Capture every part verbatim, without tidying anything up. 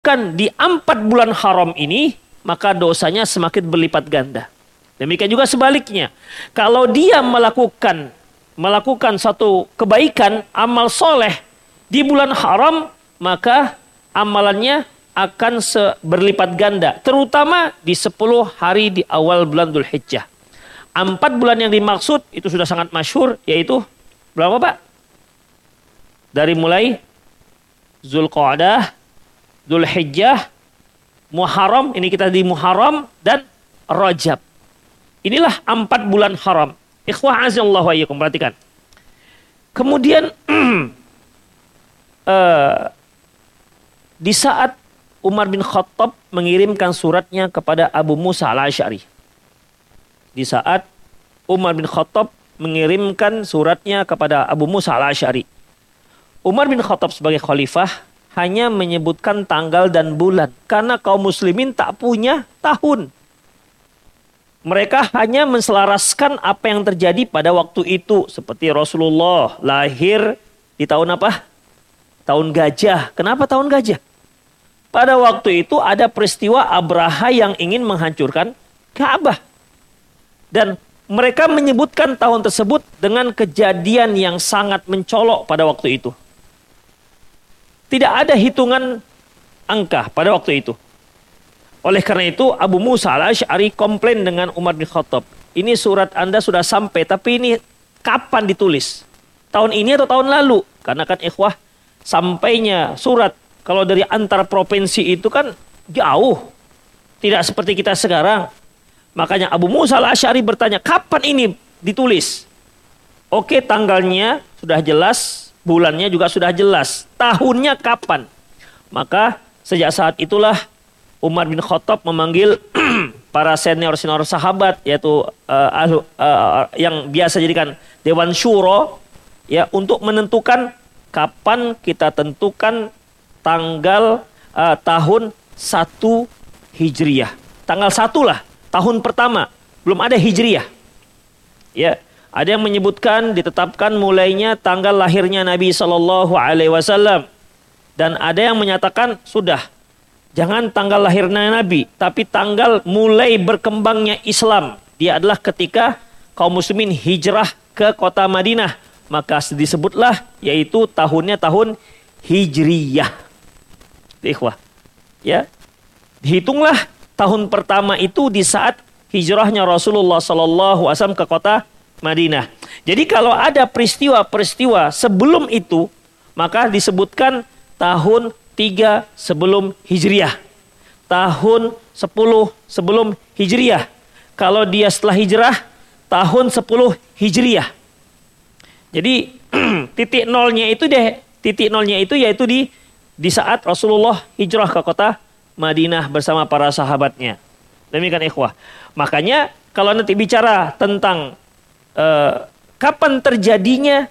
kan di empat bulan haram ini, maka dosanya semakin berlipat ganda. Demikian juga sebaliknya. Kalau dia melakukan melakukan satu kebaikan, amal soleh di bulan haram, maka amalannya akan berlipat ganda. Terutama di sepuluh hari di awal bulan Dzulhijjah. Empat bulan yang dimaksud itu sudah sangat masyhur, yaitu berapa Pak? Dari mulai Zulqa'dah, Dzulhijjah, Muharram, ini kita di Muharram, dan Rajab. Inilah empat bulan haram. Ikhwah azallahu wa iyyakum, perhatikan. Kemudian uh, di saat Umar bin Khattab mengirimkan suratnya kepada Abu Musa al-Asy'ari. Di saat Umar bin Khattab mengirimkan suratnya kepada Abu Musa al-Asy'ari. Umar bin Khattab sebagai khalifah hanya menyebutkan tanggal dan bulan. Karena kaum muslimin tak punya tahun. Mereka hanya menselaraskan apa yang terjadi pada waktu itu. Seperti Rasulullah lahir di tahun apa? Tahun gajah. Kenapa tahun gajah? Pada waktu itu ada peristiwa Abraha yang ingin menghancurkan Ka'bah. Dan mereka menyebutkan tahun tersebut dengan kejadian yang sangat mencolok pada waktu itu. Tidak ada hitungan angka pada waktu itu. Oleh karena itu Abu Musa al-Asy'ari komplain dengan Umar bin Khattab. Ini surat Anda sudah sampai, tapi ini kapan ditulis? Tahun ini atau tahun lalu? Karena kan ikhwah, sampainya surat kalau dari antar provinsi itu kan jauh. Tidak seperti kita sekarang. Makanya Abu Musa al-Asy'ari bertanya, kapan ini ditulis? Oke, tanggalnya sudah jelas, bulannya juga sudah jelas. Tahunnya kapan? Maka sejak saat itulah Umar bin Khattab memanggil para senior-senior sahabat, yaitu uh, uh, yang biasa jadikan Dewan Syuro, ya, untuk menentukan kapan kita tentukan tanggal uh, tahun satu Hijriyah. Tanggal satu lah, tahun pertama. Belum ada Hijriyah. Ya, ada yang menyebutkan ditetapkan mulainya tanggal lahirnya Nabi Shallallahu Alaihi Wasallam, dan ada yang menyatakan sudah jangan tanggal lahirnya Nabi, tapi tanggal mulai berkembangnya Islam. Dia adalah ketika kaum muslimin hijrah ke kota Madinah, maka disebutlah yaitu tahunnya tahun Hijriyah. Ikhwah, ya, dihitunglah tahun pertama itu di saat hijrahnya Rasulullah Shallallahu Alaihi Wasallam ke kota Madinah. Jadi kalau ada peristiwa-peristiwa sebelum itu, maka disebutkan tahun tiga sebelum Hijriyah. Tahun sepuluh sebelum Hijriyah. Kalau dia setelah hijrah, tahun sepuluh Hijriyah. Jadi titik nolnya itu deh, titik nolnya itu yaitu di di saat Rasulullah hijrah ke kota Madinah bersama para sahabatnya. Demikian ikhwah. Makanya kalau nanti bicara tentang uh, kapan terjadinya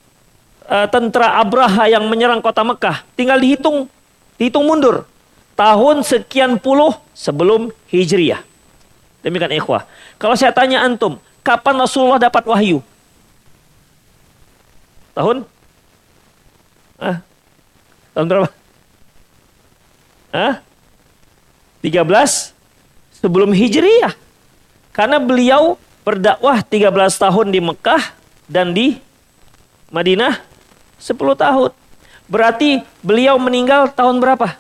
uh, tentara Abraha yang menyerang kota Mekah, tinggal dihitung, dihitung mundur. Tahun sekian puluh sebelum Hijriyah. Demikian ikhwah. Kalau saya tanya antum, kapan Rasulullah dapat wahyu? Tahun? Ah, tahun berapa? Ah, tiga belas sebelum Hijriyah. Karena beliau berdakwah tiga belas tahun di Mekah dan di Madinah sepuluh tahun. Berarti beliau meninggal tahun berapa?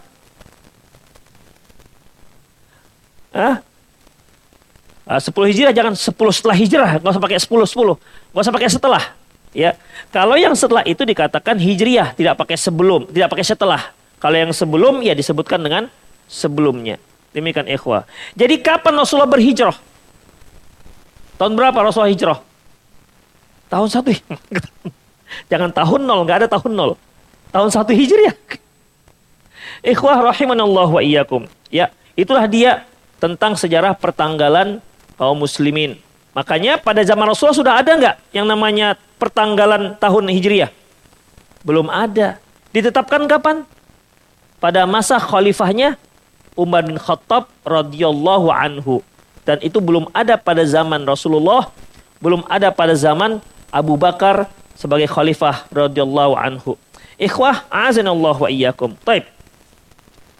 Ah? sepuluh Hijriyah, jangan sepuluh setelah Hijrah, nggak usah pakai sepuluh sepuluh, nggak usah pakai setelah. Ya, kalau yang setelah itu dikatakan Hijriyah, tidak pakai sebelum, tidak pakai setelah. Kalau yang sebelum ya disebutkan dengan sebelumnya. Demikian ikhwah. Jadi kapan Rasulullah berhijrah? Tahun berapa Rasulullah hijrah? Tahun satu. Jangan tahun nol, nggak ada tahun nol. Tahun satu Hijriyah. Ikhwah rahimanallahu wa iyyakum. Ya, itulah dia tentang sejarah pertanggalan kaum muslimin. Makanya pada zaman Rasulullah sudah ada nggak yang namanya pertanggalan tahun Hijriyah? Belum ada. Ditetapkan kapan? Pada masa khalifahnya Umar bin Khattab radhiyallahu anhu. Dan itu belum ada pada zaman Rasulullah, belum ada pada zaman Abu Bakar sebagai khalifah radhiyallahu anhu. Ikhwah, a'azanallahu wa iyyakum. Baik.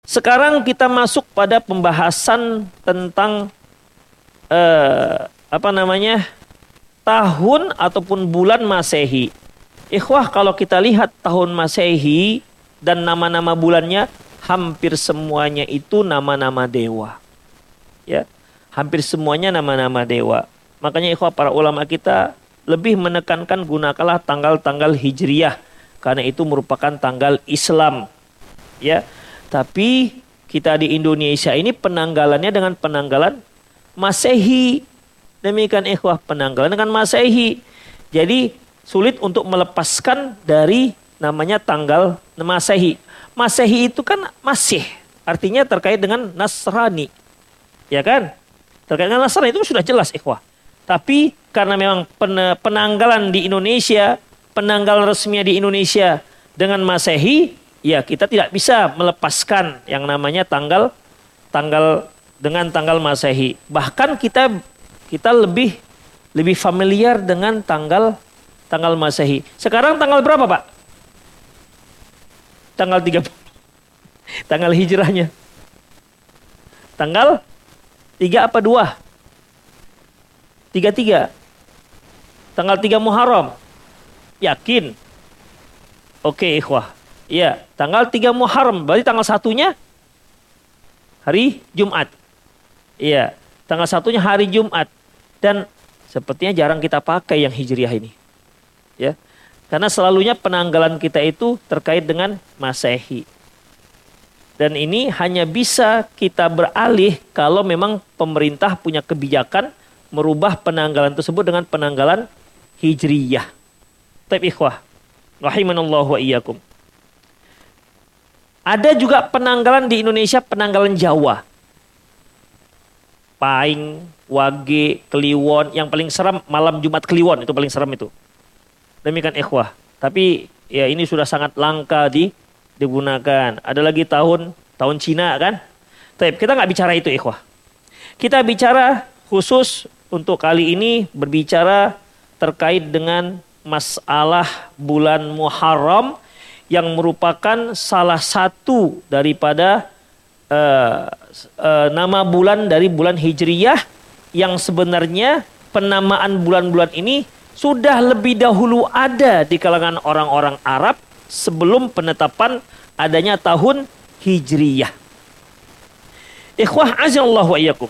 Sekarang kita masuk pada pembahasan tentang eh, apa namanya tahun ataupun bulan Masehi. Ikhwah, kalau kita lihat tahun Masehi dan nama-nama bulannya, hampir semuanya itu nama-nama dewa. Ya, hampir semuanya nama-nama dewa. Makanya ikhwah, para ulama kita lebih menekankan gunakanlah tanggal-tanggal hijriyah karena itu merupakan tanggal Islam. Ya, tapi kita di Indonesia ini penanggalannya dengan penanggalan Masehi. Demikian ikhwah, penanggalan dengan Masehi. Jadi sulit untuk melepaskan dari namanya tanggal Masehi. Masehi itu kan Masih, artinya terkait dengan Nasrani. Ya kan? Terkait dengan Nasrani itu sudah jelas ikhwah. Tapi karena memang penanggalan di Indonesia, penanggalan resminya di Indonesia dengan Masehi, ya kita tidak bisa melepaskan yang namanya tanggal tanggal dengan tanggal Masehi. Bahkan kita kita lebih lebih familiar dengan tanggal tanggal Masehi. Sekarang tanggal berapa, Pak? Tanggal tiga puluh. Tanggal hijrahnya. Tanggal tiga apa dua? tiga puluh tiga. Tanggal tiga Muharram. Yakin? Oke, ikhwah. Iya, tanggal tiga Muharram. Berarti tanggal satunya hari Jumat. Iya, tanggal satunya hari Jumat. Dan sepertinya jarang kita pakai yang hijriah ini. Ya. Karena selalunya penanggalan kita itu terkait dengan Masehi. Dan ini hanya bisa kita beralih kalau memang pemerintah punya kebijakan merubah penanggalan tersebut dengan penanggalan hijriyah. Taib ikhwah, rahimanallahu wa iyyakum. Ada juga penanggalan di Indonesia, penanggalan Jawa. Paing, Wage, Kliwon, yang paling seram malam Jumat Kliwon, itu paling seram itu. Demikian ikhwah. Tapi ya ini sudah sangat langka di, digunakan. Ada lagi tahun tahun Cina kan. Tapi kita nggak bicara itu ikhwah. Kita bicara khusus untuk kali ini berbicara terkait dengan masalah bulan Muharram yang merupakan salah satu daripada uh, uh, nama bulan dari bulan Hijriyah yang sebenarnya penamaan bulan-bulan ini sudah lebih dahulu ada di kalangan orang-orang Arab sebelum penetapan adanya tahun Hijriyah. Ikhwah azallahu wa iyyakum.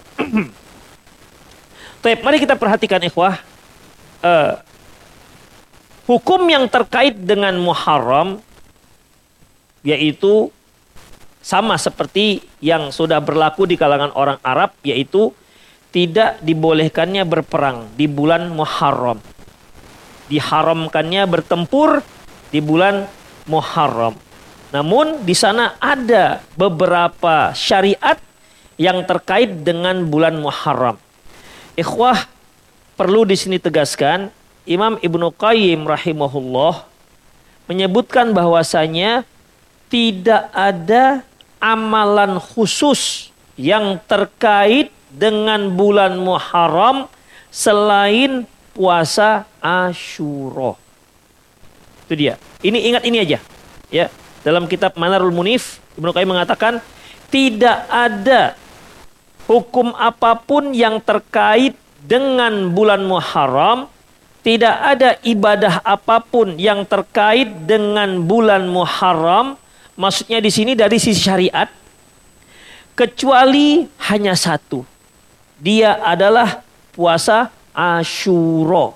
Baik, mari kita perhatikan ikhwah. Uh, hukum yang terkait dengan Muharram yaitu sama seperti yang sudah berlaku di kalangan orang Arab, yaitu tidak dibolehkannya berperang di bulan Muharram. Diharamkannya bertempur di bulan Muharram. Namun di sana ada beberapa syariat yang terkait dengan bulan Muharram. Ikhwah, perlu di sini tegaskan, Imam Ibnu Qayyim rahimahullah menyebutkan bahwasanya tidak ada amalan khusus yang terkait dengan bulan Muharram selain puasa Asyura. Itu dia. Ini ingat ini aja. Ya, dalam kitab Manarul Munif, Ibnu Qayyim mengatakan tidak ada hukum apapun yang terkait dengan bulan Muharram, tidak ada ibadah apapun yang terkait dengan bulan Muharram, maksudnya di sini dari sisi syariat, kecuali hanya satu. Dia adalah puasa Asyura.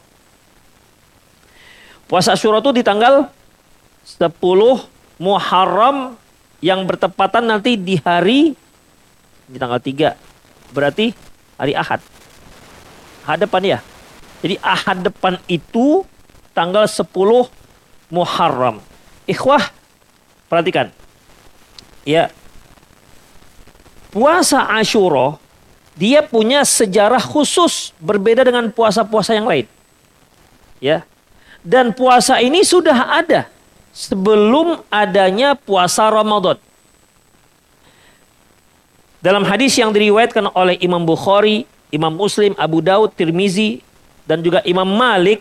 Puasa Asyura itu di tanggal sepuluh Muharram yang bertepatan nanti di hari di tanggal tiga. Berarti hari Ahad. Ahad depan ya. Jadi Ahad depan itu tanggal sepuluh Muharram. Ikhwah, perhatikan. Ya. Puasa Asyura dia punya sejarah khusus berbeda dengan puasa-puasa yang lain. Ya. Dan puasa ini sudah ada sebelum adanya puasa Ramadan. Dalam hadis yang diriwayatkan oleh Imam Bukhari, Imam Muslim, Abu Daud, Tirmizi, dan juga Imam Malik,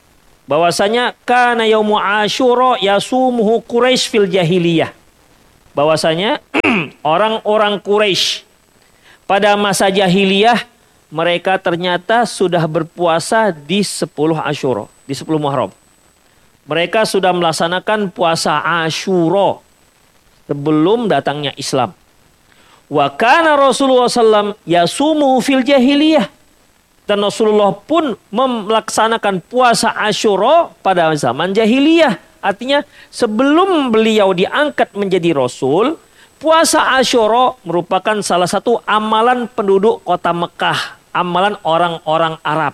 bahwasanya kana yaumu Asyura yasumuhu Quraisy fil jahiliyah. bahwasanya orang-orang Quraisy pada masa jahiliyah mereka ternyata sudah berpuasa di sepuluh Asyura, di sepuluh Muharram. Mereka sudah melaksanakan puasa Asyura sebelum datangnya Islam. Wa kana Rasulullah sallallahu alaihi wasallam yasumu fil jahiliyah. Dan Rasulullah pun melaksanakan puasa Asyura pada zaman jahiliyah. Artinya sebelum beliau diangkat menjadi Rasul, puasa Asyura merupakan salah satu amalan penduduk kota Mekah. Amalan orang-orang Arab.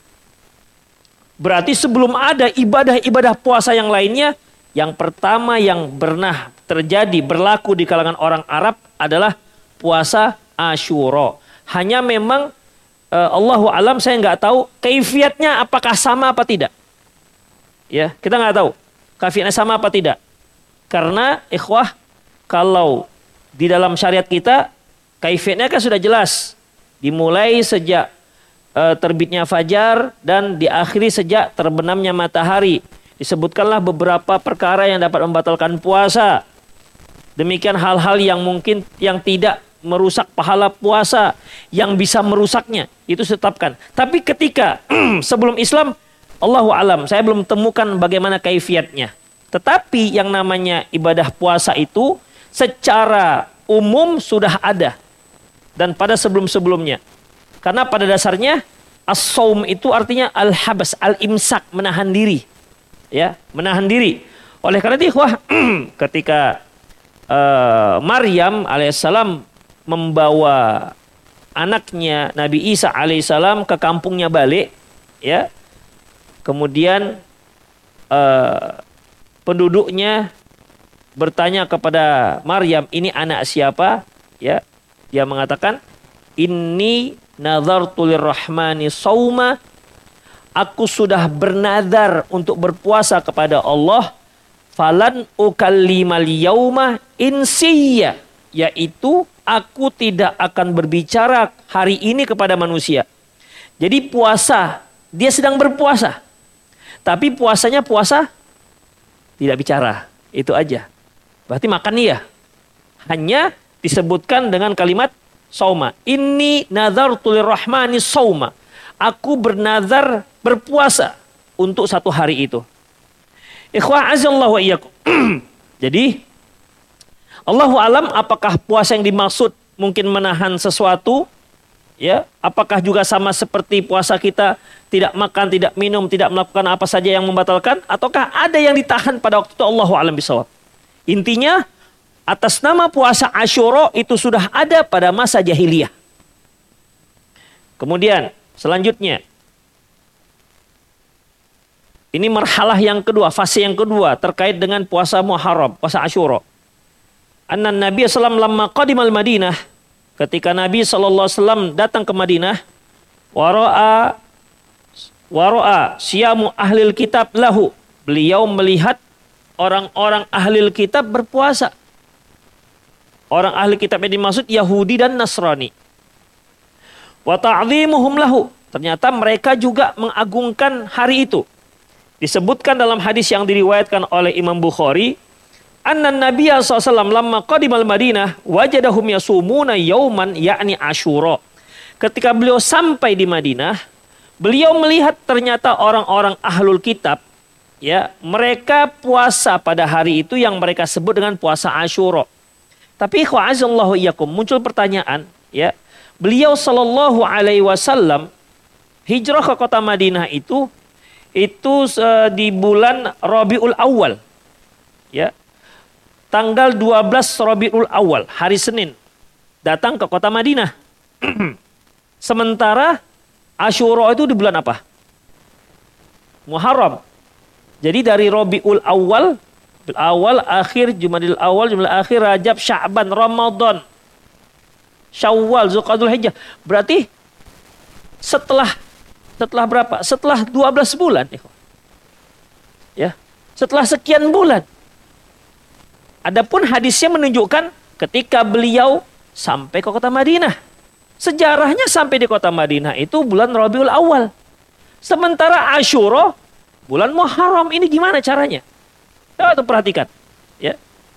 Berarti sebelum ada ibadah-ibadah puasa yang lainnya, yang pertama yang pernah terjadi berlaku di kalangan orang Arab adalah puasa Asyura. Hanya memang uh, Allahu alam, saya nggak tahu kaifiatnya apakah sama apa tidak. Ya, kita nggak tahu kaifiatnya sama apa tidak. Karena ikhwah, kalau di dalam syariat kita kaifiatnya kan sudah jelas. Dimulai sejak uh, terbitnya fajar dan diakhiri sejak terbenamnya matahari. Disebutkanlah beberapa perkara yang dapat membatalkan puasa. Demikian hal-hal yang mungkin yang tidak merusak pahala puasa, yang bisa merusaknya, itu ditetapkan. Tapi ketika sebelum Islam, Allahu alam, saya belum temukan bagaimana kaifiatnya. Tetapi yang namanya ibadah puasa itu secara umum sudah ada. Dan pada sebelum-sebelumnya. Karena pada dasarnya as-saum itu artinya al-habas, al-imsak, menahan diri. Ya, menahan diri. Oleh karena itu, wah, ketika uh, Maryam alaihissalam membawa anaknya Nabi Isa alaihissalam ke kampungnya balik, ya. Kemudian uh, penduduknya bertanya kepada Maryam, ini anak siapa? Ya. Dia mengatakan, inni nazartu lirrahmani sauma, aku sudah bernazar untuk berpuasa kepada Allah, falan ukallimal yauma insiyya, yaitu aku tidak akan berbicara hari ini kepada manusia. Jadi puasa, dia sedang berpuasa. Tapi puasanya puasa tidak bicara, itu aja. Berarti makan iya. Hanya disebutkan dengan kalimat sauma. Inni nazartu lirrahmani sauma. Aku bernazar berpuasa untuk satu hari itu. Ikhwah azallahu wa iyyakum. Jadi Allahu alam, apakah puasa yang dimaksud mungkin menahan sesuatu, ya? Apakah juga sama seperti puasa kita, tidak makan, tidak minum, tidak melakukan apa saja yang membatalkan, ataukah ada yang ditahan pada waktu itu? Allahu alam bisawab. Intinya atas nama puasa Asyura itu sudah ada pada masa jahiliyah. Kemudian selanjutnya, ini marhalah yang kedua, fase yang kedua terkait dengan puasa Muharram, puasa Asyura. Anna Nabi sallallahu alaihi wasallam lamma qadimal Madinah, ketika Nabi sallallahu alaihi wasallam datang ke Madinah, wara'a wara'a siyamu ahlil kitab lahu, beliau melihat orang-orang ahlil kitab berpuasa. Orang ahli kitab yang dimaksud Yahudi dan Nasrani. Wa ta'dhimuhum lahu, ternyata mereka juga mengagungkan hari itu. Disebutkan dalam hadis yang diriwayatkan oleh Imam Bukhari, anna Nabiya sallallahu alaihi wasallam lamma qadimal Madinah wajadahum yasumuna yauman yakni Asyura. Ketika beliau sampai di Madinah, beliau melihat ternyata orang-orang ahlul kitab, ya, mereka puasa pada hari itu yang mereka sebut dengan puasa Asyura. Tapi ikhwa azallahu iyyakum, muncul pertanyaan, ya. Beliau sallallahu alaihi wasallam hijrah ke kota Madinah itu itu uh, di bulan Rabiul Awal. Ya. Tanggal dua belas Rabiul Awal, hari Senin, datang ke kota Madinah. Sementara Asyura itu di bulan apa? Muharram. Jadi dari Rabiul Awal, awal, akhir, Jumadil Awal, Jumadil Akhir, Rajab, Sya'ban, Ramadan, Syawal, Zulqa'dah, Hijjah. Berarti setelah setelah berapa? Setelah dua belas bulan. Ya. Setelah sekian bulan. Adapun hadisnya menunjukkan ketika beliau sampai ke kota Madinah. Sejarahnya sampai di kota Madinah itu bulan Rabiul Awal. Sementara Asyura bulan Muharram. Ini gimana caranya? Coba tuh perhatikan, ya.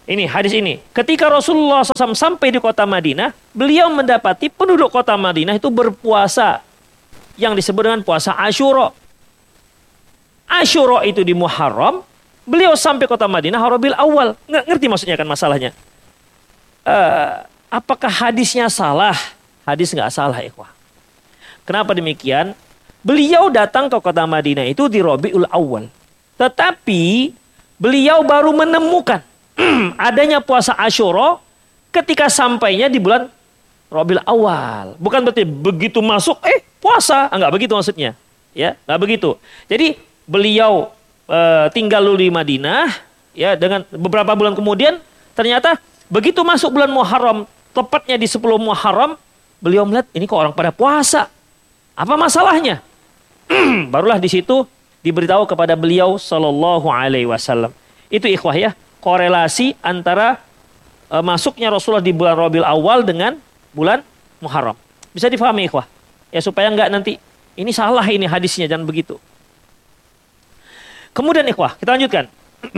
Ini hadis ini. Ketika Rasulullah shallallahu alaihi wasallam sampai di kota Madinah, beliau mendapati penduduk kota Madinah itu berpuasa yang disebut dengan puasa Asyura. Asyura itu di Muharram, beliau sampai kota Madinah Rabiul Awal. Nggak ngerti maksudnya kan masalahnya. Uh, apakah hadisnya salah? Hadis nggak salah, ikhwah. Kenapa demikian? Beliau datang ke kota Madinah itu di Rabiul Awal. Tetapi beliau baru menemukan adanya puasa Asyura ketika sampainya di bulan Rabiul Awal. Bukan berarti begitu masuk, eh puasa. Enggak begitu maksudnya. Ya, enggak begitu. Jadi beliau e, tinggal dulu di Madinah, ya, dengan beberapa bulan kemudian ternyata begitu masuk bulan Muharram, tepatnya di sepuluh Muharram, beliau melihat ini kok orang pada puasa. Apa masalahnya? Barulah di situ diberitahu kepada beliau sallallahu alaihi wasallam. Itu ikhwah ya, korelasi antara e, masuknya Rasulullah di bulan Rabiul Awal dengan bulan Muharram. Bisa difahami ikhwah? Ya, supaya enggak nanti ini salah ini hadisnya, jangan begitu. Kemudian ikhwah, kita lanjutkan.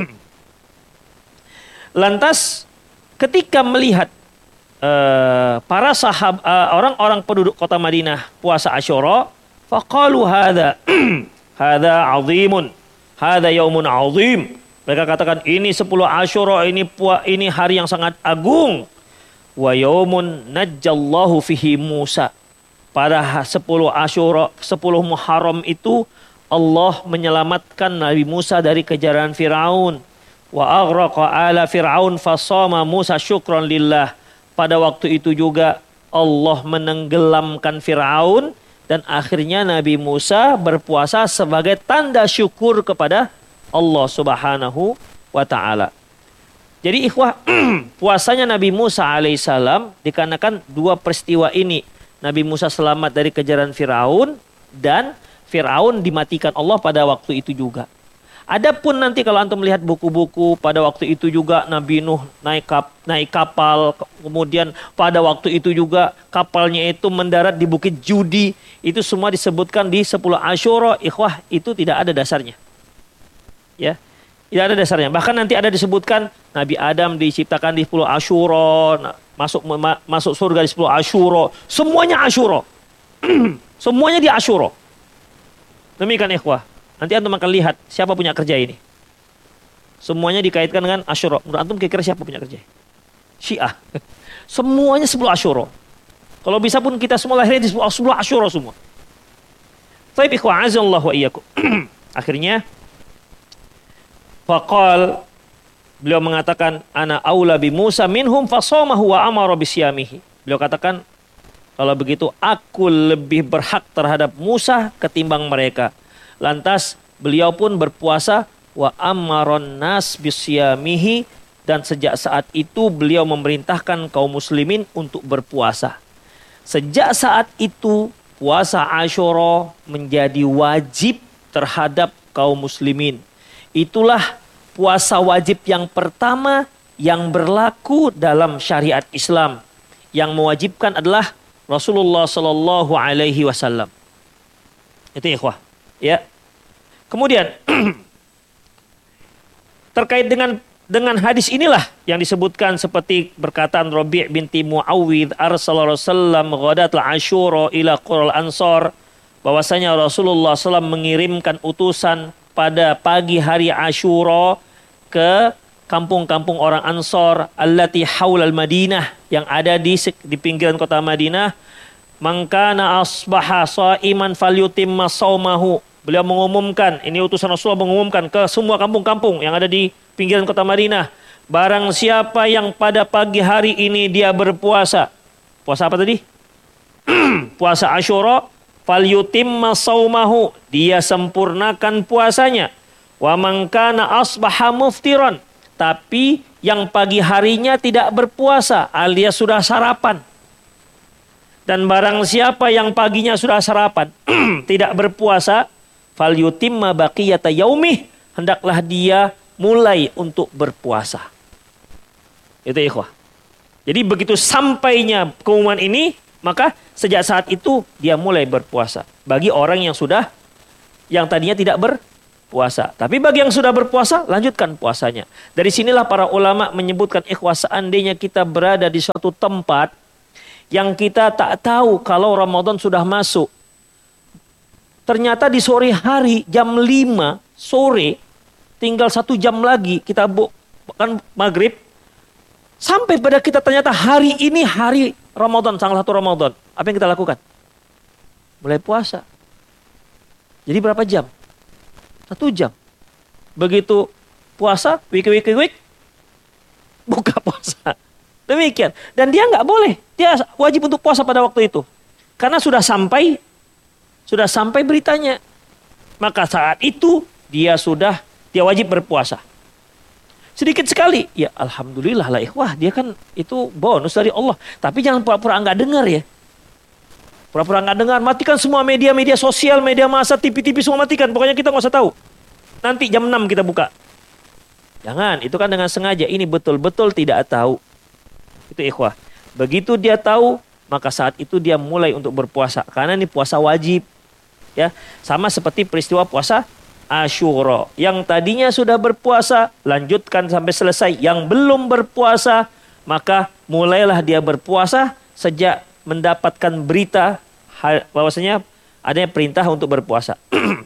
Lantas ketika melihat uh, para sahab uh, orang-orang penduduk kota Madinah puasa Asyura, faqalu hadza hadza 'azimun, hadza yaumun 'azim. Mereka katakan ini sepuluh Asyura, ini pua, ini hari yang sangat agung. Wa yaumun najjallahu fihi Musa. Pada sepuluh Asyura, sepuluh Muharram itu Allah menyelamatkan Nabi Musa dari kejaran Firaun. Wa aghraqa ala Firaun fasama Musa syukran lillah. Pada waktu itu juga Allah menenggelamkan Firaun dan akhirnya Nabi Musa berpuasa sebagai tanda syukur kepada Allah Subhanahu wa taala. Jadi ikhwah, puasanya Nabi Musa alaihissalam dikarenakan dua peristiwa ini. Nabi Musa selamat dari kejaran Firaun dan Firaun dimatikan Allah pada waktu itu juga. Adapun nanti kalau antum melihat buku-buku pada waktu itu juga Nabi Nuh naik kap, naik kapal, kemudian pada waktu itu juga kapalnya itu mendarat di Bukit Judi, itu semua disebutkan di sepuluh Asyura. Ikhwah, itu tidak ada dasarnya. Ya. Tidak ada dasarnya. Bahkan nanti ada disebutkan Nabi Adam diciptakan di sepuluh Asyura, masuk ma, masuk surga di sepuluh Asyura. Semuanya Asyura. Semuanya di Asyura. Demikian ikhwah. Nanti antum akan lihat siapa punya kerja ini. Semuanya dikaitkan dengan Asyura. Menurut antum kira-kira siapa punya kerja? Syiah. Semuanya sepuluh Asyura. Kalau bisa pun kita semua lahir di sepuluh Asyura semua. Baik ikhwah, azallahu wa iyyakum. Akhirnya faqal, beliau mengatakan ana aula bi Musa minhum fasamahu wa amara bisyamihi. Beliau katakan kalau begitu aku lebih berhak terhadap Musa ketimbang mereka. Lantas beliau pun berpuasa wa amaron nas bisyamihi, dan sejak saat itu beliau memerintahkan kaum muslimin untuk berpuasa. Sejak saat itu puasa Asyura menjadi wajib terhadap kaum muslimin. Itulah puasa wajib yang pertama yang berlaku dalam syariat Islam. Yang mewajibkan adalah Rasulullah Sallallahu Alaihi Wasallam. Itu ikhwah. Ya. Kemudian terkait dengan dengan hadis inilah yang disebutkan seperti berkataan Rabi' binti Muawwidh arsalallahu alaihi wasallam ghadatul Asyura ila Qur'al Ansar, bahwasanya Rasulullah sallallahu alaihi wasallam mengirimkan utusan pada pagi hari Asyura ke kampung-kampung orang Ansar allati haulal Madinah, yang ada di di pinggiran kota Madinah. Mangkana asbaha shaiman falyutimma shaumahu. Beliau mengumumkan, ini utusan Rasulullah mengumumkan ke semua kampung-kampung yang ada di pinggiran kota Madinah, barang siapa yang pada pagi hari ini dia berpuasa. Puasa apa tadi? Puasa Asyura, falyutimma shaumahu, dia sempurnakan puasanya. Wa man kana asbaha muftiran, tapi yang pagi harinya tidak berpuasa alias sudah sarapan. Dan barang siapa yang paginya sudah sarapan tidak berpuasa, falyutimma baqiyata yaumih, hendaklah dia mulai untuk berpuasa. Itu ikhwah. Jadi begitu sampainya pengumuman ini, maka sejak saat itu dia mulai berpuasa. Bagi orang yang sudah, yang tadinya tidak ber, puasa. Tapi bagi yang sudah berpuasa, lanjutkan puasanya. Dari sinilah para ulama menyebutkan ikhwah, seandainya kita berada di suatu tempat yang kita tak tahu kalau Ramadan sudah masuk. Ternyata di sore hari jam lima sore, tinggal satu jam lagi kita bukan maghrib. Sampai pada kita ternyata hari ini hari Ramadan, salah satu Ramadan. Apa yang kita lakukan? Mulai puasa. Jadi berapa jam? Satu jam. Begitu puasa, wik wik wik, buka puasa. Demikian. Dan dia nggak boleh. Dia wajib untuk puasa pada waktu itu. Karena sudah sampai, sudah sampai beritanya. Maka saat itu dia sudah, dia wajib berpuasa. Sedikit sekali. Ya alhamdulillah lah ikhwah. Dia kan itu bonus dari Allah. Tapi jangan pura-pura nggak dengar ya. Pura-pura nggak dengar, matikan semua media-media sosial, media massa, T V-T V semua matikan. Pokoknya kita nggak usah tahu. Nanti jam enam kita buka. Jangan, itu kan dengan sengaja. Ini betul-betul tidak tahu. Itu ikhwah. Begitu dia tahu, maka saat itu dia mulai untuk berpuasa. Karena ini puasa wajib. Ya, sama seperti peristiwa puasa Asyura. Yang tadinya sudah berpuasa, lanjutkan sampai selesai. Yang belum berpuasa, maka mulailah dia berpuasa sejak mendapatkan berita bahwasanya adanya perintah untuk berpuasa.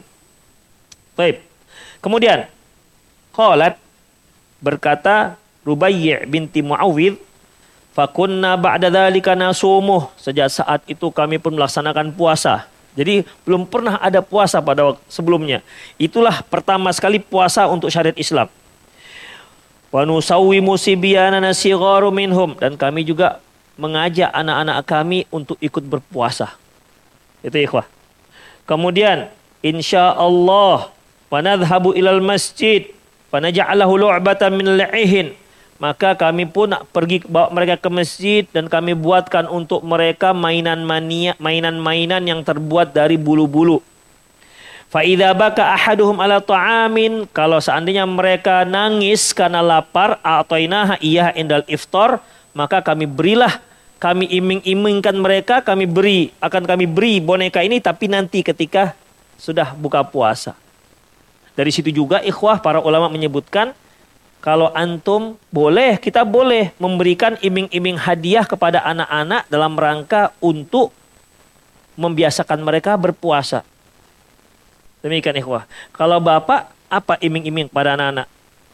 Baik. Kemudian qalat, berkata Rubai' binti Muawidh, fakunna ba'da dzalika nasumuh, sejak saat itu kami pun melaksanakan puasa. Jadi belum pernah ada puasa pada waktu sebelumnya. Itulah pertama sekali puasa untuk syariat Islam. Wa nusawwimu sibyanana sigharu minhum, dan kami juga mengajak anak-anak kami untuk ikut berpuasa. Itu ikhwah. Kemudian insyaallah wa nadhhabu ilal masjid fa naj'alahu lu'batan min la'ihin. Maka kami pun nak pergi bawa mereka ke masjid dan kami buatkan untuk mereka mainan mania, mainan-mainan yang terbuat dari bulu-bulu. Fa idza baka ahaduhum ala ta'amin, kalau seandainya mereka nangis karena lapar, a'tainaha iyah indal iftar, maka kami berilah, kami iming-imingkan mereka, kami beri, akan kami beri boneka ini tapi nanti ketika sudah buka puasa. Dari situ juga ikhwah para ulama menyebutkan kalau antum boleh, kita boleh memberikan iming-iming hadiah kepada anak-anak dalam rangka untuk membiasakan mereka berpuasa. Demikian ikhwah. Kalau bapak, apa iming-iming kepada anak-anak?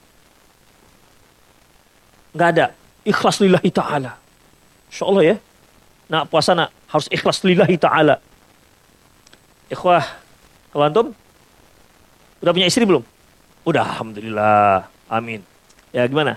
Enggak ada. Ikhlas lillahi ta'ala. Insya Allah ya. Nak puasa nak harus ikhlas lillahi ta'ala. Ikhwah, kalau antum udah punya istri belum? Udah, alhamdulillah. Amin. Ya gimana?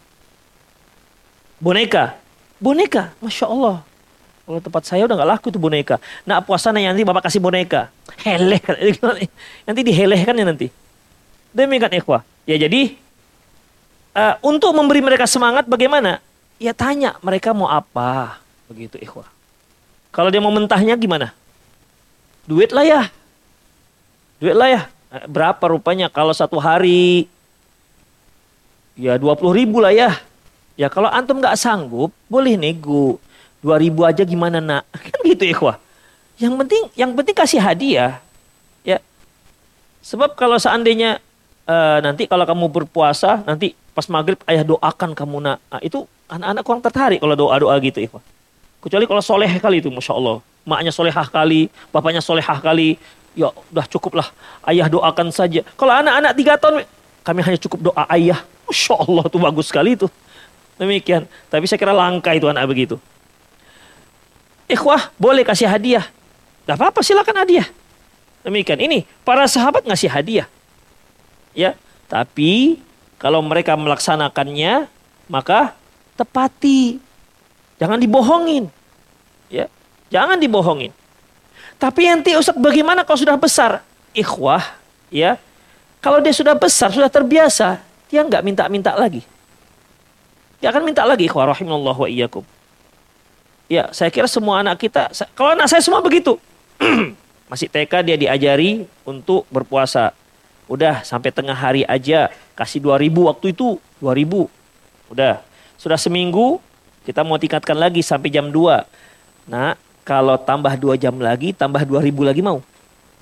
Boneka. Boneka, Masya Allah. Kalau tempat saya udah gak laku itu boneka. Nak puasa nanti bapak kasih boneka. Heleh. Nanti dihelehkan ya nanti. Demikian ikhwah. Ya jadi Uh, untuk memberi mereka semangat bagaimana? Ya tanya mereka mau apa. Begitu ikhwah. Kalau dia mau mentahnya gimana? Duit lah ya. Duit lah ya. Berapa rupanya kalau satu hari? Ya dua puluh ribu lah ya. Ya kalau antum gak sanggup, boleh nego. dua ribu aja gimana nak? Kan gitu ikhwah. Yang penting, yang penting kasih hadiah. Ya. Sebab kalau seandainya uh, nanti kalau kamu berpuasa, nanti pas maghrib ayah doakan kamu nak. Nah, itu anak-anak kurang tertarik kalau doa-doa gitu ikhwah. Kecuali kalau soleh kali itu, Masya Allah. Maknya solehah kali, bapaknya solehah kali. Ya udah cukup lah, ayah doakan saja. Kalau anak-anak tiga tahun, kami hanya cukup doa ayah. Masya Allah itu bagus sekali itu. Demikian. Tapi saya kira langka itu anak begitu. Ikhwah boleh kasih hadiah. Gak apa-apa silakan hadiah. Demikian. Ini para sahabat ngasih hadiah. Ya, tapi kalau mereka melaksanakannya, maka tepati. Jangan dibohongin. Ya, jangan dibohongin. Tapi ente Ustaz bagaimana kalau sudah besar? Ikhwah, ya. Kalau dia sudah besar, sudah terbiasa, dia nggak minta-minta lagi. Dia akan minta lagi, ikhwah rahimallahu wa iyyakum. Ya, saya kira semua anak kita, kalau anak saya semua begitu. Masih T K dia diajari untuk berpuasa. Udah sampai tengah hari aja kasih dua ribu waktu itu, dua ribu. Udah, sudah seminggu kita mau tingkatkan lagi sampai jam dua. Nah, kalau tambah dua jam lagi, tambah dua ribu lagi mau.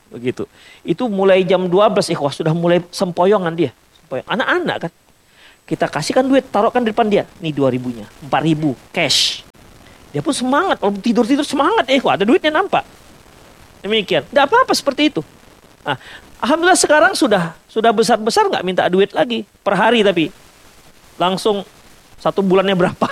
Begitu. Itu mulai jam dua belas ikhwah sudah mulai sempoyongan dia. Sempoyong. Anak-anak kan. Kita kasihkan duit, taruhkan di depan dia. Nih dua ribunya, empat ribu cash. Dia pun semangat, kalau tidur-tidur semangat ikhwah, ada duitnya nampak. Demikian. Enggak apa-apa seperti itu. Nah, alhamdulillah sekarang sudah sudah besar-besar nggak minta duit lagi per hari, tapi langsung satu bulannya berapa?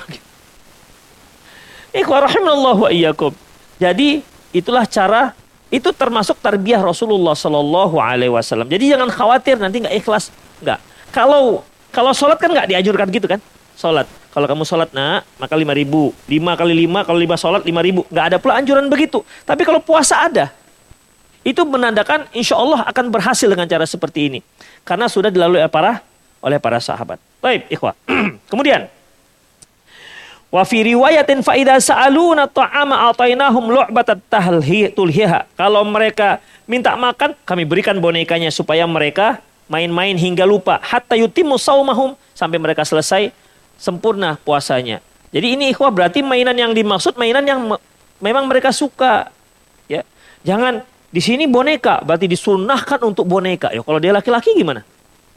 Ikhwah rahimallahu wa iyyakum. Jadi itulah cara, itu termasuk tarbiyah Rasulullah Sallallahu Alaihi Wasallam. Jadi jangan khawatir nanti nggak ikhlas, nggak. Kalau kalau sholat kan nggak dianjurkan gitu kan? Sholat. Kalau kamu sholat nak, maka lima ribu. Lima kali lima, kalau lima sholat lima ribu. Nggak ada pula anjuran begitu. Tapi kalau puasa ada. Itu menandakan insya Allah akan berhasil dengan cara seperti ini. Karena sudah dilalui oleh para, oleh para sahabat. Baik, ikhwah. Kemudian. Wa fi riwayatin fa idza sa'aluna ta'ama atainahum lu'batat tulhiha. Kalau mereka minta makan, kami berikan bonekanya supaya mereka main-main hingga lupa. Hatta yutimmu saumahum. Sampai mereka selesai sempurna puasanya. Jadi ini ikhwah berarti mainan yang dimaksud mainan yang me memang mereka suka. Ya, jangan di sini boneka berarti disunnahkan untuk boneka. Ya kalau dia laki-laki gimana?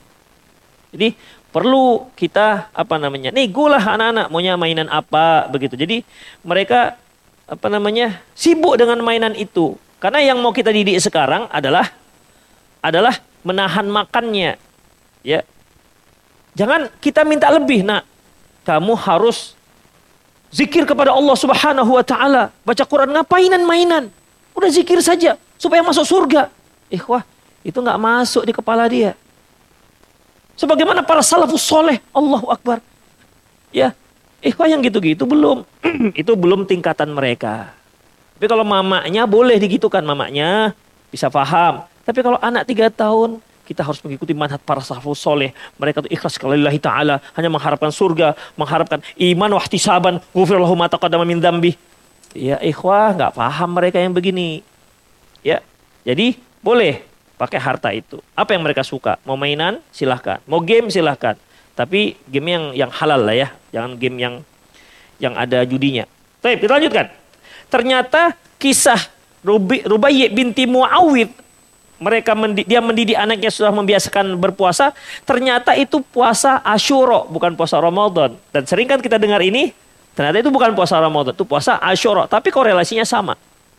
Jadi perlu kita apa namanya? Nih gulah anak-anak maunya mainan apa begitu. Jadi mereka apa namanya? Sibuk dengan mainan itu. Karena yang mau kita didik sekarang adalah adalah menahan makannya. Ya. Jangan kita minta lebih, nak. Kamu harus zikir kepada Allah Subhanahu wa taala, baca Quran, ngapainan mainan? Udah zikir saja supaya masuk surga. Ikhwah, itu nggak masuk di kepala dia. Sebagaimana para salafus soleh, Allahu Akbar. Ya, ikhwah yang gitu-gitu belum. Itu belum tingkatan mereka. Tapi kalau mamanya boleh digitukan, mamanya bisa paham. Tapi kalau anak tiga tahun, kita harus mengikuti manhaj para salafus soleh. Mereka itu ikhlas lillahi ta'ala. Hanya mengharapkan surga, mengharapkan iman wahtisaban. Ghufirallahu ma taqaddama min dzambi. Ya ikhwah, nggak paham mereka yang begini. Ya, jadi boleh pakai harta itu. Apa yang mereka suka? Mau mainan, silahkan. Mau game, silahkan. Tapi game yang yang halal lah ya. Jangan game yang yang ada judinya. Baik, kita lanjutkan. Ternyata kisah Rubi, Rubayyi binti Muawwidh, mereka mendi, dia mendidik anaknya sudah membiasakan berpuasa. Ternyata itu puasa Asyura, bukan puasa Ramadan. Dan sering kan kita dengar ini, ternyata itu bukan puasa Ramadan, itu puasa Asyura. Tapi korelasinya sama.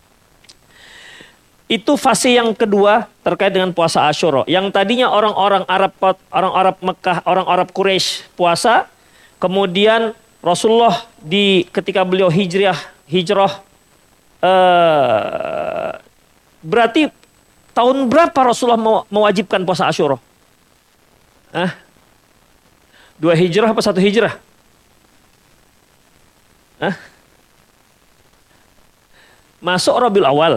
Itu fase yang kedua terkait dengan puasa Asyura. Yang tadinya orang-orang Arab, orang Arab Mekah, orang Arab Quraisy puasa, kemudian Rasulullah di ketika beliau hijrah, hijrah, uh, berarti tahun berapa Rasulullah mewajibkan puasa Asyura? Hah? Dua hijrah apa satu hijrah? Hah? Masuk Rabiul Awal.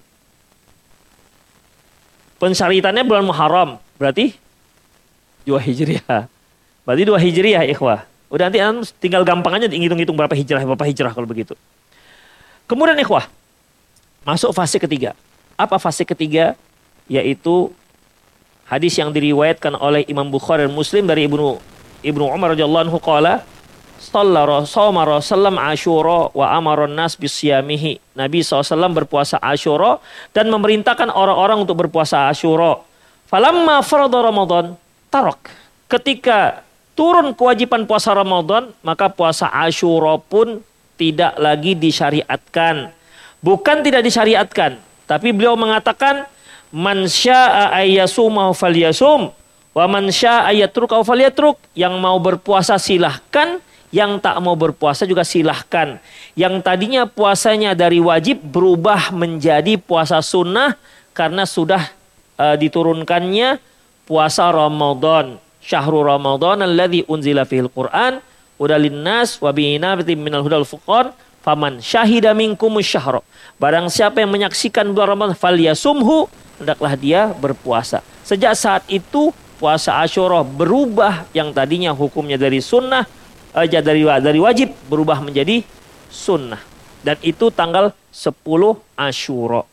Pensyaritannya bulan Muharram. Berarti dua hijriah. Berarti dua hijriah ikhwah. Udah nanti tinggal gampang aja hitung-hitung berapa hijrah, berapa hijrah kalau begitu. Kemudian ikhwah, masuk fase ketiga. Apa fase ketiga? Yaitu hadis yang diriwayatkan oleh Imam Bukhari dan Muslim dari Ibnu Ibnu Umar radhiyallahu anhu qala sallallahu alaihi wasallam Asyura wa amara an-nas bisyamihi. Nabi shallallahu alaihi wasallam berpuasa Asyura dan memerintahkan orang-orang untuk berpuasa Asyura. Falamma farada Ramadan tarak. Ketika turun kewajiban puasa Ramadan, maka puasa Asyura pun tidak lagi disyariatkan. Bukan tidak disyariatkan, tapi beliau mengatakan man syaa'a ayyasumahu falyasum wa man syaa'a yatrukahu falyatruk. Yang mau berpuasa silahkan, yang tak mau berpuasa juga silahkan. Yang tadinya puasanya dari wajib berubah menjadi puasa sunnah karena sudah uh, diturunkannya puasa Ramadan. Syahrul Ramadan alladzi unzila fihil Qur'an hudalin nas wa bayyinatin minal hudal furqan faman syahida minkumus syahra. Barang siapa yang menyaksikan bulan Ramadan falyasumhu, hendaklah dia berpuasa. Sejak saat itu puasa Asyura berubah, yang tadinya hukumnya dari sunnah aja dari dari wajib berubah menjadi sunnah. Dan itu tanggal sepuluh Asyura.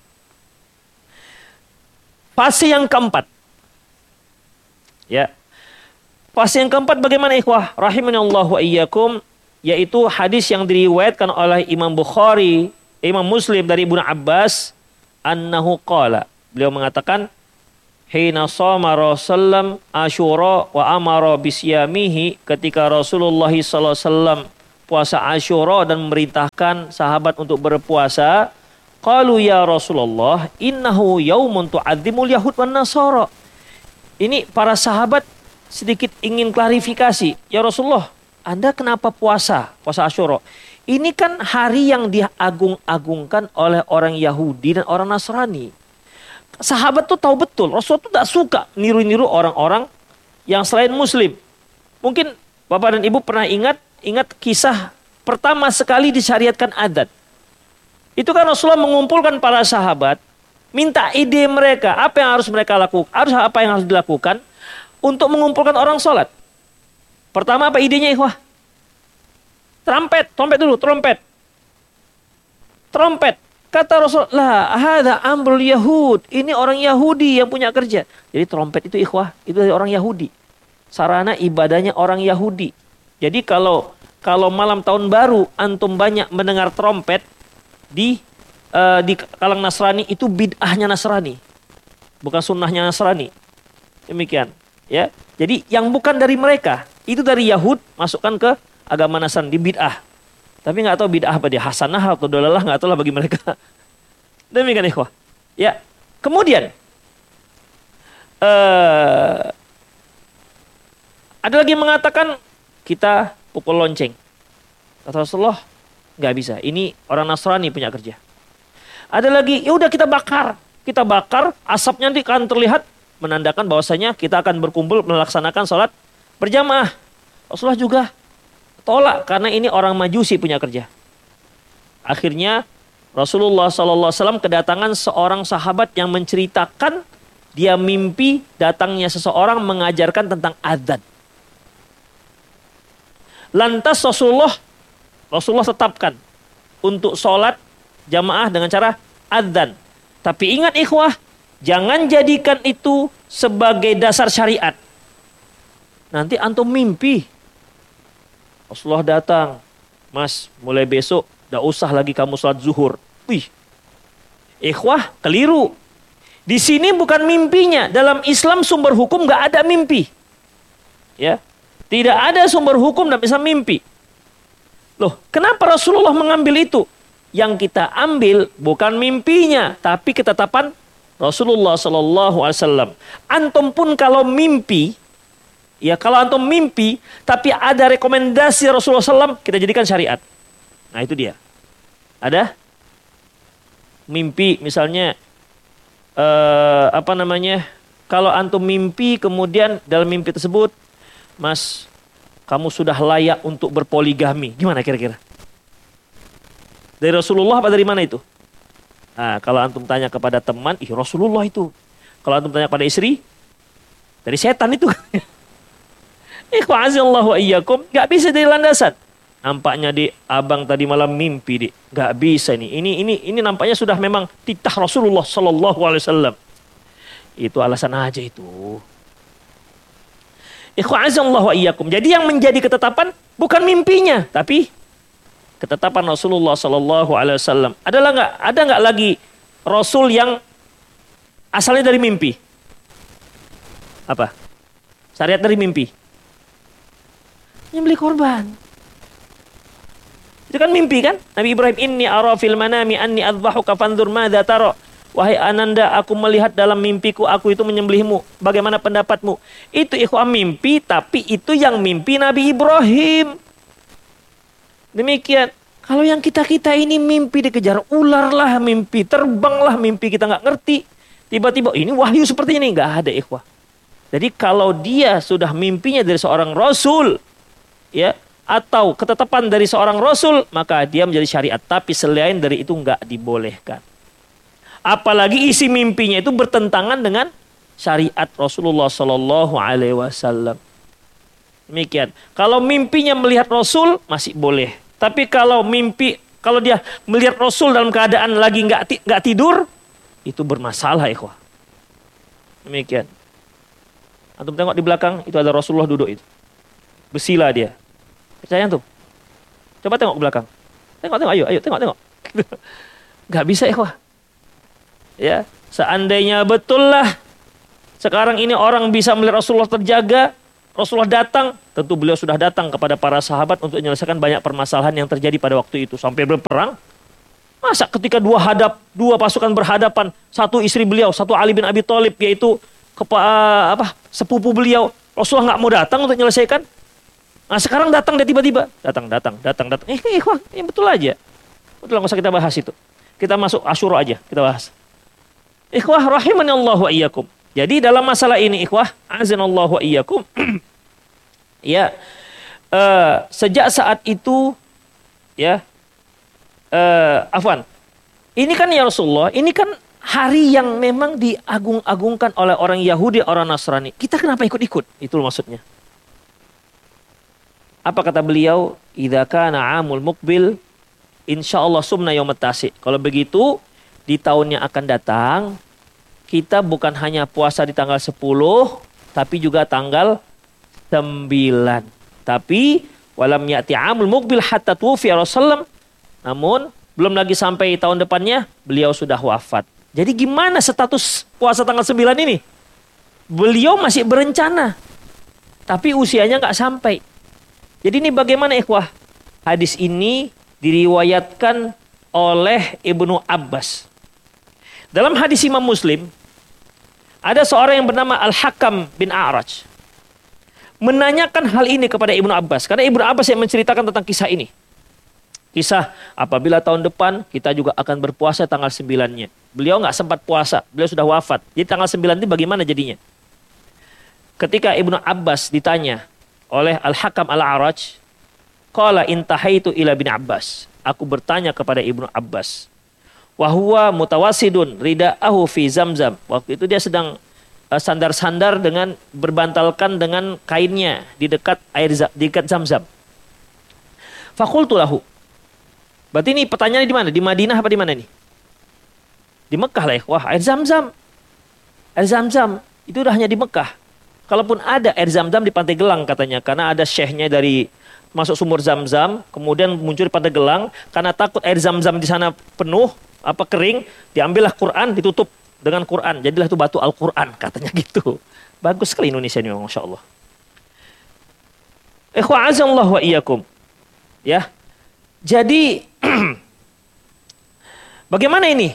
Fase yang keempat. Ya. Fase yang keempat bagaimana ikhwah? Rahimanallahu wa iyyakum, yaitu hadis yang diriwayatkan oleh Imam Bukhari, Imam Muslim dari Ibnu Abbas, annahu qala. Beliau mengatakan, hina shoma Rasulullah Asyura wa amara bisyamihi, ketika Rasulullah sallallahu alaihi wasallam puasa Asyura dan memerintahkan sahabat untuk berpuasa, qalu ya Rasulullah innahu yaumun tu'adzimul yahud wan nasara. Ini para sahabat sedikit ingin klarifikasi. Ya Rasulullah, Anda kenapa puasa? Puasa Asyura. Ini kan hari yang diagung-agungkan oleh orang Yahudi dan orang Nasrani. Sahabat tuh tahu betul, Rasul tuh tak suka niru-niru orang-orang yang selain Muslim. Mungkin Bapak dan Ibu pernah ingat, ingat kisah pertama sekali disyariatkan adzan. Itu kan Rasulullah mengumpulkan para sahabat, minta ide mereka, apa yang harus mereka lakukan, harus apa yang harus dilakukan untuk mengumpulkan orang sholat. Pertama apa idenya, ikhwah? Trompet, trompet dulu, trompet. Trompet. Kata Rasulullah, hadza amrul Yahud. Ini orang Yahudi yang punya kerja. Jadi trompet itu, ikhwah, itu dari orang Yahudi. Sarana ibadahnya orang Yahudi. Jadi kalau kalau malam tahun baru antum banyak mendengar trompet di uh, di kalangan Nasrani, itu bid'ahnya Nasrani. Bukan sunnahnya Nasrani. Demikian, ya. Jadi yang bukan dari mereka, itu dari Yahud, masukkan ke agama Nasrani, di bid'ah. Tapi nggak tahu bid'ah apa dia, hasanah atau dolalah, nggak tahu lah bagi mereka. Demikian, ikhwah. Ya, kemudian uh, ada lagi yang mengatakan kita pukul lonceng. Kata Rasulullah, nggak bisa. Ini orang Nasrani punya kerja. Ada lagi, ya udah kita bakar, kita bakar, asapnya nanti akan terlihat, menandakan bahwasanya kita akan berkumpul melaksanakan sholat berjamaah. Rasulullah juga tolak karena ini orang Majusi punya kerja. Akhirnya Rasulullah shallallahu alaihi wasallam kedatangan seorang sahabat yang menceritakan dia mimpi datangnya seseorang mengajarkan tentang adzan. Lantas Rasulullah Rasulullah tetapkan untuk sholat jamaah dengan cara adzan. Tapi ingat, ikhwah, jangan jadikan itu sebagai dasar syariat. Nanti antum mimpi Rasulullah datang, mas, mulai besok tidak usah lagi kamu sholat zuhur. Wih, ikhwah, keliru. Di sini bukan mimpinya. Dalam Islam sumber hukum nggak ada mimpi. Ya, tidak ada sumber hukum dan bisa mimpi. Loh, kenapa Rasulullah mengambil itu? Yang kita ambil bukan mimpinya, tapi ketetapan Rasulullah Sallallahu Alaihi Wasallam. Antum pun kalau mimpi, ya kalau antum mimpi, tapi ada rekomendasi Rasulullah Sallallahu Alaihi Wasallam, kita jadikan syariat. Nah itu dia. Ada mimpi misalnya, eh, apa namanya? Kalau antum mimpi kemudian dalam mimpi tersebut, mas, kamu sudah layak untuk berpoligami. Gimana kira-kira? Dari Rasulullah apa dari mana itu? Nah, kalau antum tanya kepada teman, ih Rasulullah itu. Kalau antum tanya pada istri, dari setan itu. Ikhwa'azillahu wa iyyakum, gak bisa dari landasan. Nampaknya di abang tadi malam mimpi, di gak bisa ini. Ini ini ini nampaknya sudah memang titah Rasulullah Sallallahu Alaihi Wasallam. Itu alasan aja itu. Ikhwa'azillahu wa iyyakum. Jadi yang menjadi ketetapan bukan mimpinya, tapi ketetapan Rasulullah Sallallahu Alaihi Wasallam. Adalah nggak? Ada nggak lagi Rasul yang asalnya dari mimpi? Apa? Syariat dari mimpi? Nyembelih korban. Itu kan mimpi kan? Nabi Ibrahim, inni ara fil manami anni adbahuka fanzur madza tara. Wahai ananda, aku melihat dalam mimpiku aku itu menyembelihmu. Bagaimana pendapatmu? Itu ikhwan mimpi, tapi itu yang mimpi Nabi Ibrahim. Demikian. Kalau yang kita-kita ini mimpi dikejar ular lah, mimpi terbang lah, mimpi kita nggak ngerti. Tiba-tiba ini wahyu seperti ini, nggak ada, ikhwah. Jadi kalau dia sudah mimpinya dari seorang Rasul, ya, atau ketetapan dari seorang Rasul, maka dia menjadi syariat. Tapi selain dari itu nggak dibolehkan. Apalagi isi mimpinya itu bertentangan dengan syariat Rasulullah Sallallahu Alaihi Wasallam. Demikian. Kalau mimpinya melihat Rasul masih boleh. Tapi kalau mimpi, kalau dia melihat Rasul dalam keadaan lagi nggak nggak tidur, itu bermasalah, ikhwah. Demikian. Antum tengok di belakang, itu ada Rasulullah duduk itu. Bersila dia. Percaya antum? Coba tengok ke belakang. Tengok, tengok, ayo, ayo, tengok, tengok. Nggak bisa, ikhwah. Ya, seandainya betullah sekarang ini orang bisa melihat Rasulullah terjaga, Rasulullah datang, tentu beliau sudah datang kepada para sahabat untuk menyelesaikan banyak permasalahan yang terjadi pada waktu itu sampai berperang. Masa ketika dua hadap, dua pasukan berhadapan, satu istri beliau, satu Ali bin Abi Thalib, yaitu kepa, apa sepupu beliau, Rasulullah nggak mau datang untuk menyelesaikan. Nah sekarang datang dia tiba-tiba, datang, datang, datang, datang. Eh, eh wah, ini betul aja. Betul, nggak usah kita bahas itu. Kita masuk Asyura aja, kita bahas. Ikhwah rahimanallahu wa iyyakum. Jadi dalam masalah ini ikhwah, azanallahu wa iyyakum. Ya, uh, sejak saat itu, ya, uh, afwan. Ini kan ya Rasulullah, ini kan hari yang memang diagung-agungkan oleh orang Yahudi, orang Nasrani. Kita kenapa ikut-ikut? Itu maksudnya. Apa kata beliau? Idza kana 'amul muqbil, insyaallah sumna yaumat tasi'. Kalau begitu, di tahun yang akan datang, kita bukan hanya puasa di tanggal sepuluh, tapi juga tanggal sembilan. Tapi walam ya'ti 'amul muqbil hatta tuwfiya Rasulullah. Namun belum lagi sampai tahun depannya beliau sudah wafat. Jadi gimana status puasa tanggal sembilan ini? Beliau masih berencana, tapi usianya nggak sampai. Jadi ini bagaimana ikhwah? Hadis ini diriwayatkan oleh Ibnu Abbas. Dalam hadis Imam Muslim, ada seorang yang bernama Al-Hakam bin A'raj menanyakan hal ini kepada Ibnu Abbas. Karena Ibnu Abbas yang menceritakan tentang kisah ini. Kisah apabila tahun depan kita juga akan berpuasa tanggal sembilannya. Beliau nggak sempat puasa, beliau sudah wafat. Jadi tanggal sembilan itu bagaimana jadinya? Ketika Ibnu Abbas ditanya oleh Al-Hakam Al-A'raj, qala intahaitu ila bin Abbas. Aku bertanya kepada Ibnu Abbas. Wa huwa mutawasidun rida'ahu fi Zamzam. Waktu itu dia sedang uh, sandar-sandar dengan berbantalkan dengan kainnya di dekat air di dekat Zamzam. Faqultu lahu. Berarti ini pertanyaannya di mana? Di Madinah apa di mana nih? Di Mekah lah ya. Wah, air Zamzam. Air Zamzam itu udah hanya di Mekah. Kalaupun ada air Zamzam di Pantai Gelang katanya, karena ada syekhnya dari masuk sumur Zamzam, kemudian muncul di Pantai Gelang, karena takut air Zamzam di sana penuh, apa kering, diambillah Quran, ditutup dengan Quran, jadilah itu batu Al-Quran, katanya gitu. Bagus sekali Indonesia ini, Masya Allah. Ikhwa azallahu wa iyyakum. Ya, jadi bagaimana ini?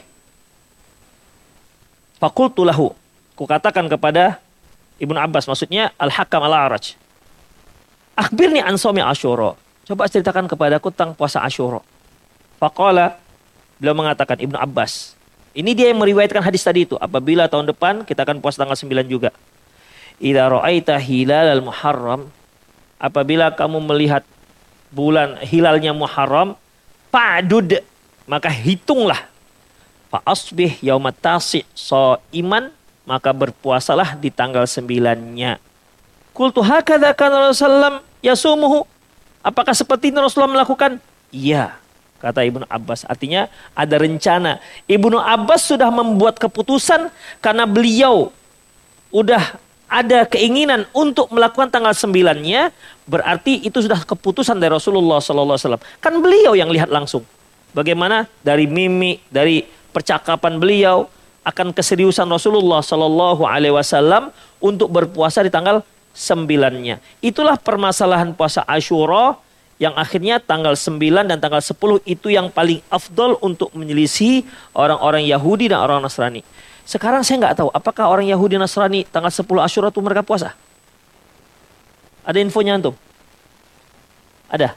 Fakultu lahu, ku katakan kepada Ibnu Abbas, maksudnya Al-Hakam Al-A'raj. Akhbirni an shaumi Asyura. Coba ceritakan kepadaku tentang puasa Asyura. Faqala, beliau mengatakan, Ibnu Abbas. Ini dia yang meriwayatkan hadis tadi itu. Apabila tahun depan kita akan puasa tanggal sembilan juga. Idza ra'aita hilal al-Muharram, apabila kamu melihat bulan hilalnya Muharram, fa'dud, maka hitunglah. Fa asbih yaumat tasi' shaiman, maka berpuasalah di tanggal sembilannya. Qultu hakadza kana Rasulullah yasumuhu. Apakah seperti ini Rasulullah melakukan? Iya, kata Ibnu Abbas. Artinya ada rencana. Ibnu Abbas sudah membuat keputusan karena beliau udah ada keinginan untuk melakukan tanggal sembilannya, berarti itu sudah keputusan dari Rasulullah sallallahu alaihi wasallam. Kan beliau yang lihat langsung. Bagaimana dari mimik, dari percakapan beliau akan keseriusan Rasulullah sallallahu alaihi wasallam untuk berpuasa di tanggal sembilannya. Itulah permasalahan puasa Asyura yang akhirnya tanggal sembilan dan tanggal sepuluh itu yang paling afdol untuk menyelisih orang-orang Yahudi dan orang Nasrani. Sekarang saya nggak tahu apakah orang Yahudi dan Nasrani tanggal sepuluh Asyura itu mereka puasa. Ada infonya antum? Ada?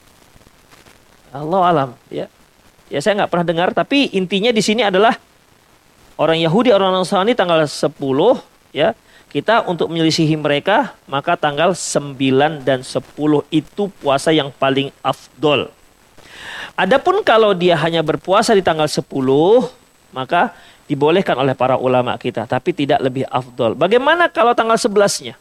Allah alam, ya. Ya saya nggak pernah dengar, tapi intinya di sini adalah orang Yahudi, orang Nasrani tanggal sepuluh, ya. Kita untuk menyelisihi mereka, maka tanggal sembilan dan sepuluh itu puasa yang paling afdol. Adapun kalau dia hanya berpuasa di tanggal sepuluh, maka dibolehkan oleh para ulama kita, tapi tidak lebih afdol. Bagaimana kalau tanggal sebelasnya?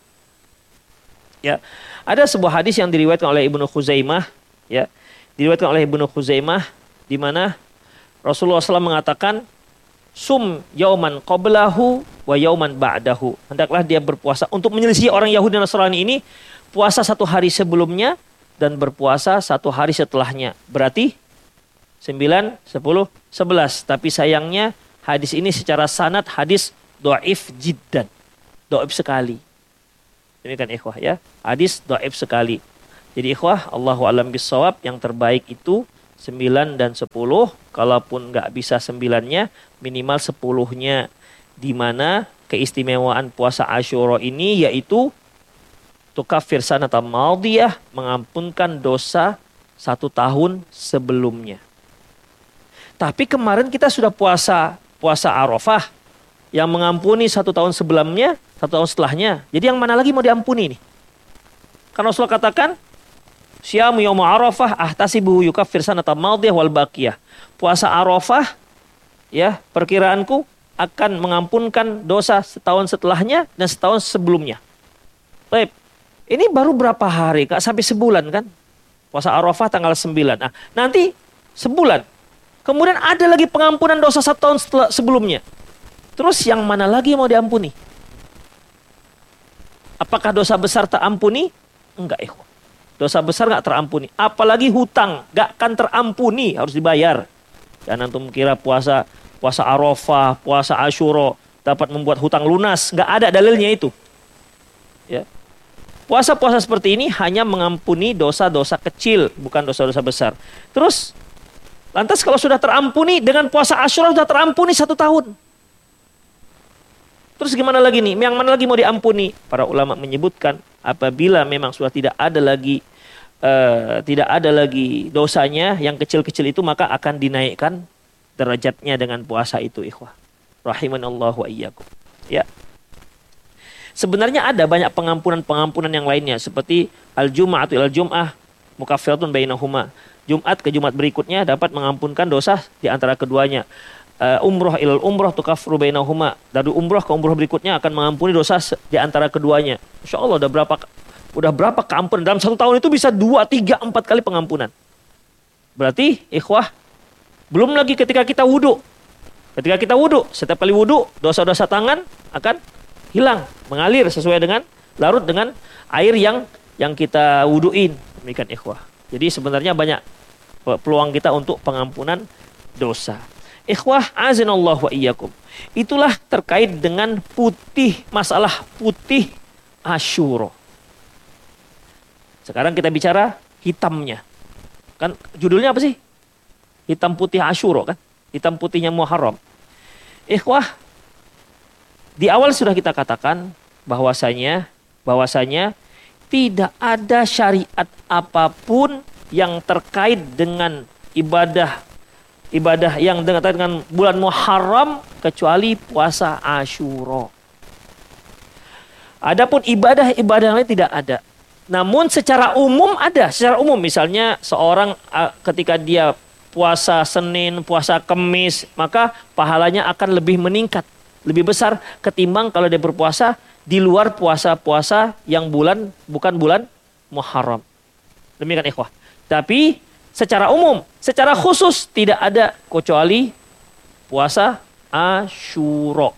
Ya, ada sebuah hadis yang diriwayatkan oleh Ibnu Khuzaimah, ya, diriwayatkan oleh Ibnu Khuzaimah, di mana Rasulullah shallallahu alaihi wasallam mengatakan, sum yauman qablahu wa yauman ba'dahu. Hendaklah dia berpuasa untuk menyelisih orang Yahudi dan Nasrani ini, puasa satu hari sebelumnya dan berpuasa satu hari setelahnya. Berarti sembilan, sepuluh, sebelas. Tapi sayangnya hadis ini secara sanad hadis dhaif jiddan. Dhaif sekali. Demikian ikhwah ya. Hadis dhaif sekali. Jadi ikhwah, Allahu a'lam bissawab, yang terbaik itu sembilan dan sepuluh. Kalaupun nggak bisa sembilannya, minimal sepuluhnya. Di mana keistimewaan puasa Asyura ini yaitu tukaffir sanata madiyah, mengampunkan dosa satu tahun sebelumnya. Tapi kemarin kita sudah puasa puasa Arafah yang mengampuni satu tahun sebelumnya, satu tahun setelahnya. Jadi yang mana lagi mau diampuni nih? Karena Rasulullah katakan, syamu yauma Arafah ahtasibu yukaffir sanata madiyah wal baqiyah. Puasa Arafah ya, perkiraanku akan mengampunkan dosa setahun setelahnya dan setahun sebelumnya. Baik. Ini baru berapa hari? Kak, sampai sebulan kan? Puasa Arafah tanggal sembilan. Nah, nanti sebulan. Kemudian ada lagi pengampunan dosa satu tahun setelah, sebelumnya. Terus yang mana lagi mau diampuni? Apakah dosa besar terampuni? Enggak, ikhwan. Dosa besar enggak terampuni. Apalagi hutang, enggak akan terampuni, harus dibayar. Dan antum kira puasa puasa Arafah, puasa Asyura dapat membuat hutang lunas? Enggak ada dalilnya itu. Ya. Puasa-puasa seperti ini hanya mengampuni dosa-dosa kecil, bukan dosa-dosa besar. Terus, lantas kalau sudah terampuni, dengan puasa Asyura sudah terampuni satu tahun. Terus gimana lagi nih? Yang mana lagi mau diampuni? Para ulama menyebutkan, apabila memang sudah tidak ada lagi uh, tidak ada lagi dosanya yang kecil-kecil itu, maka akan dinaikkan derajatnya dengan puasa itu, ikhwah. Rahimanallahu wa iyyakum. Ya. Sebenarnya ada banyak pengampunan-pengampunan yang lainnya, seperti al-jum'atu ilal jum'ah mukaffiratun bainahuma. Jumat ke Jumat berikutnya dapat mengampunkan dosa di antara keduanya. Uh, umroh ilal umroh tukaffiru bainahuma. Dari umroh ke umroh berikutnya akan mengampuni dosa di antara keduanya. Insya Allah udah berapa udah berapa keampunan dalam satu tahun itu, bisa dua, tiga, empat kali pengampunan. Berarti ikhwah, belum lagi ketika kita wudhu. Ketika kita wudhu, setiap kali wudhu, dosa-dosa tangan akan hilang, mengalir sesuai dengan larut dengan air yang yang kita wuduin. Demikian ikhwah. Jadi sebenarnya banyak peluang kita untuk pengampunan dosa. Ikhwah azinallahu wa iyyakum. Itulah terkait dengan putih, masalah putih Asyura. Sekarang kita bicara hitamnya. Kan judulnya apa sih? Hitam putih Asyura kan? Hitam putihnya Muharram. Ikhwah, di awal sudah kita katakan bahwasanya bahwasanya tidak ada syariat apapun yang terkait dengan ibadah ibadah yang terkait dengan bulan Muharram kecuali puasa Asyura. Adapun ibadah-ibadah lain tidak ada. Namun secara umum ada, secara umum misalnya seorang ketika dia puasa Senin, puasa Kamis, maka pahalanya akan lebih meningkat, lebih besar ketimbang kalau dia berpuasa di luar puasa-puasa yang bulan bukan bulan Muharram. Demikian ikhwah. Tapi secara umum, secara khusus tidak ada kecuali puasa Asyura.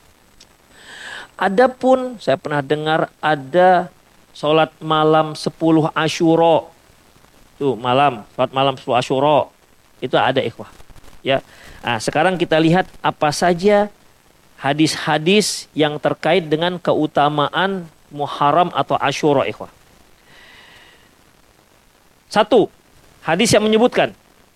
Adapun saya pernah dengar ada sholat malam sepuluh Asyura. Tuh malam, sholat malam sepuluh Asyura. Itu ada ikhwah. Ya. Nah, sekarang kita lihat apa saja hadis-hadis yang terkait dengan keutamaan Muharram atau Asyura, ikhwah. Satu, hadis yang menyebutkan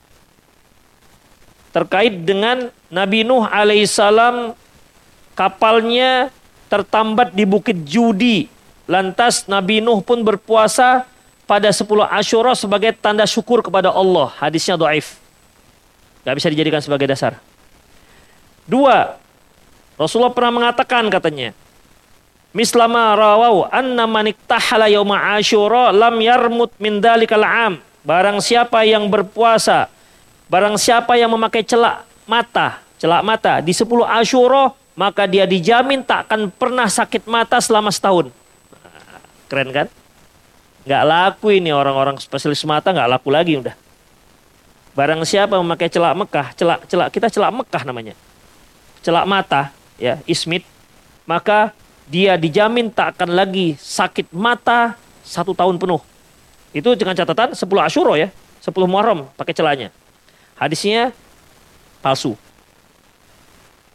terkait dengan Nabi Nuh alaihissalam, kapalnya tertambat di Bukit Judi. Lantas Nabi Nuh pun berpuasa pada sepuluh Asyura sebagai tanda syukur kepada Allah. Hadisnya dhaif. Gak bisa dijadikan sebagai dasar. Dua, Rasulullah pernah mengatakan katanya, mislama rawau anna manik tahala yauma Asyura lam yarmut min dalikal am. Barang siapa yang berpuasa, barang siapa yang memakai celak mata, celak mata di sepuluh Asyura, maka dia dijamin tak akan pernah sakit mata selama setahun. Keren kan? Gak laku ini orang-orang spesialis mata, gak laku lagi udah. Barang siapa memakai celak Mekah, celak celak kita celak Mekah namanya, celak mata, ya ismit, maka dia dijamin tak akan lagi sakit mata satu tahun penuh. Itu dengan catatan sepuluh Asyura ya, sepuluh Muharram pakai celaknya. Hadisnya palsu.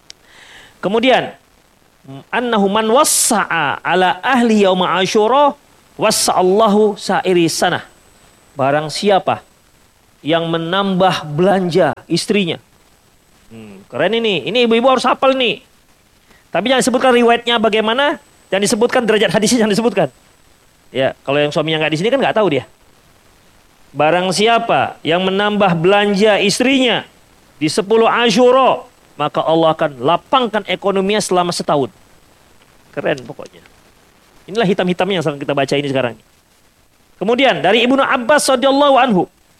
Kemudian annahu man wassa'a ala ahli yaum Asyura wassa'allahu sa'iri sanah. Barang siapa yang menambah belanja istrinya. Hmm, keren ini. Ini ibu-ibu harus hafal nih. Tapi jangan disebutkan riwayatnya bagaimana, jangan disebutkan derajat hadisnya, jangan disebutkan. Ya, kalau yang suaminya nggak di sini kan nggak tahu dia. Barang siapa yang menambah belanja istrinya di sepuluh Asyura, maka Allah akan lapangkan ekonominya selama setahun. Keren pokoknya. Inilah hitam-hitamnya yang sedang kita baca ini sekarang. Kemudian dari Ibnu Abbas radhiyallahu anhu,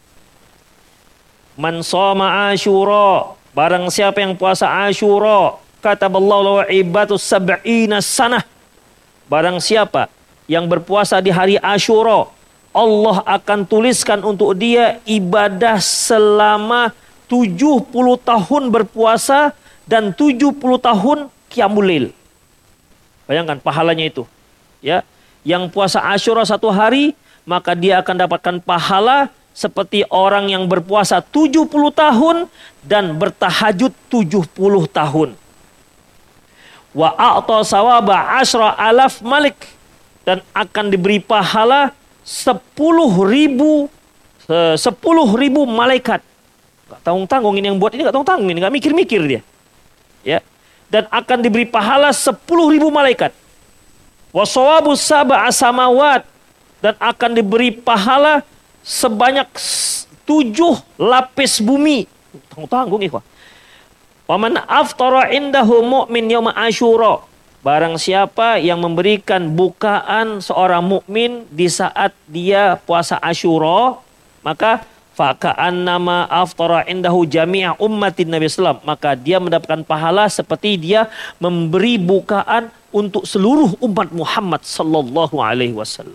man shoma Asyura, barang siapa yang puasa Asyura, kataballahu lahu ibatus sab'ina sanah. Barang siapa yang berpuasa di hari Asyura, Allah akan tuliskan untuk dia ibadah selama tujuh puluh tahun berpuasa dan tujuh puluh tahun qiyamul lail. Bayangkan pahalanya itu. Ya, yang puasa Asyura satu hari, maka dia akan dapatkan pahala seperti orang yang berpuasa tujuh puluh tahun dan bertahajud tujuh puluh tahun. Wa a'ta sawaba asyra alaf malik, dan akan diberi pahala sepuluh ribu sepuluh ribu malaikat. Gak tanggung-tanggung ini yang buat ini, gak tanggung-tanggung ini, gak mikir-mikir dia. Ya, dan akan diberi pahala sepuluh ribu malaikat. Wa sawabu sab'a samawat, dan akan diberi pahala sebanyak tujuh lapis bumi. Tanggung-tanggung ikhwah. Wa man aftara indahu mu'min yauma Asyura, barang siapa yang memberikan bukaan seorang mukmin di saat dia puasa Asyura, maka faka'annama aftara indahu jami'a ummatin Nabi sallallahu alaihi wasallam, maka dia mendapatkan pahala seperti dia memberi bukaan untuk seluruh umat Muhammad sallallahu alaihi wasallam.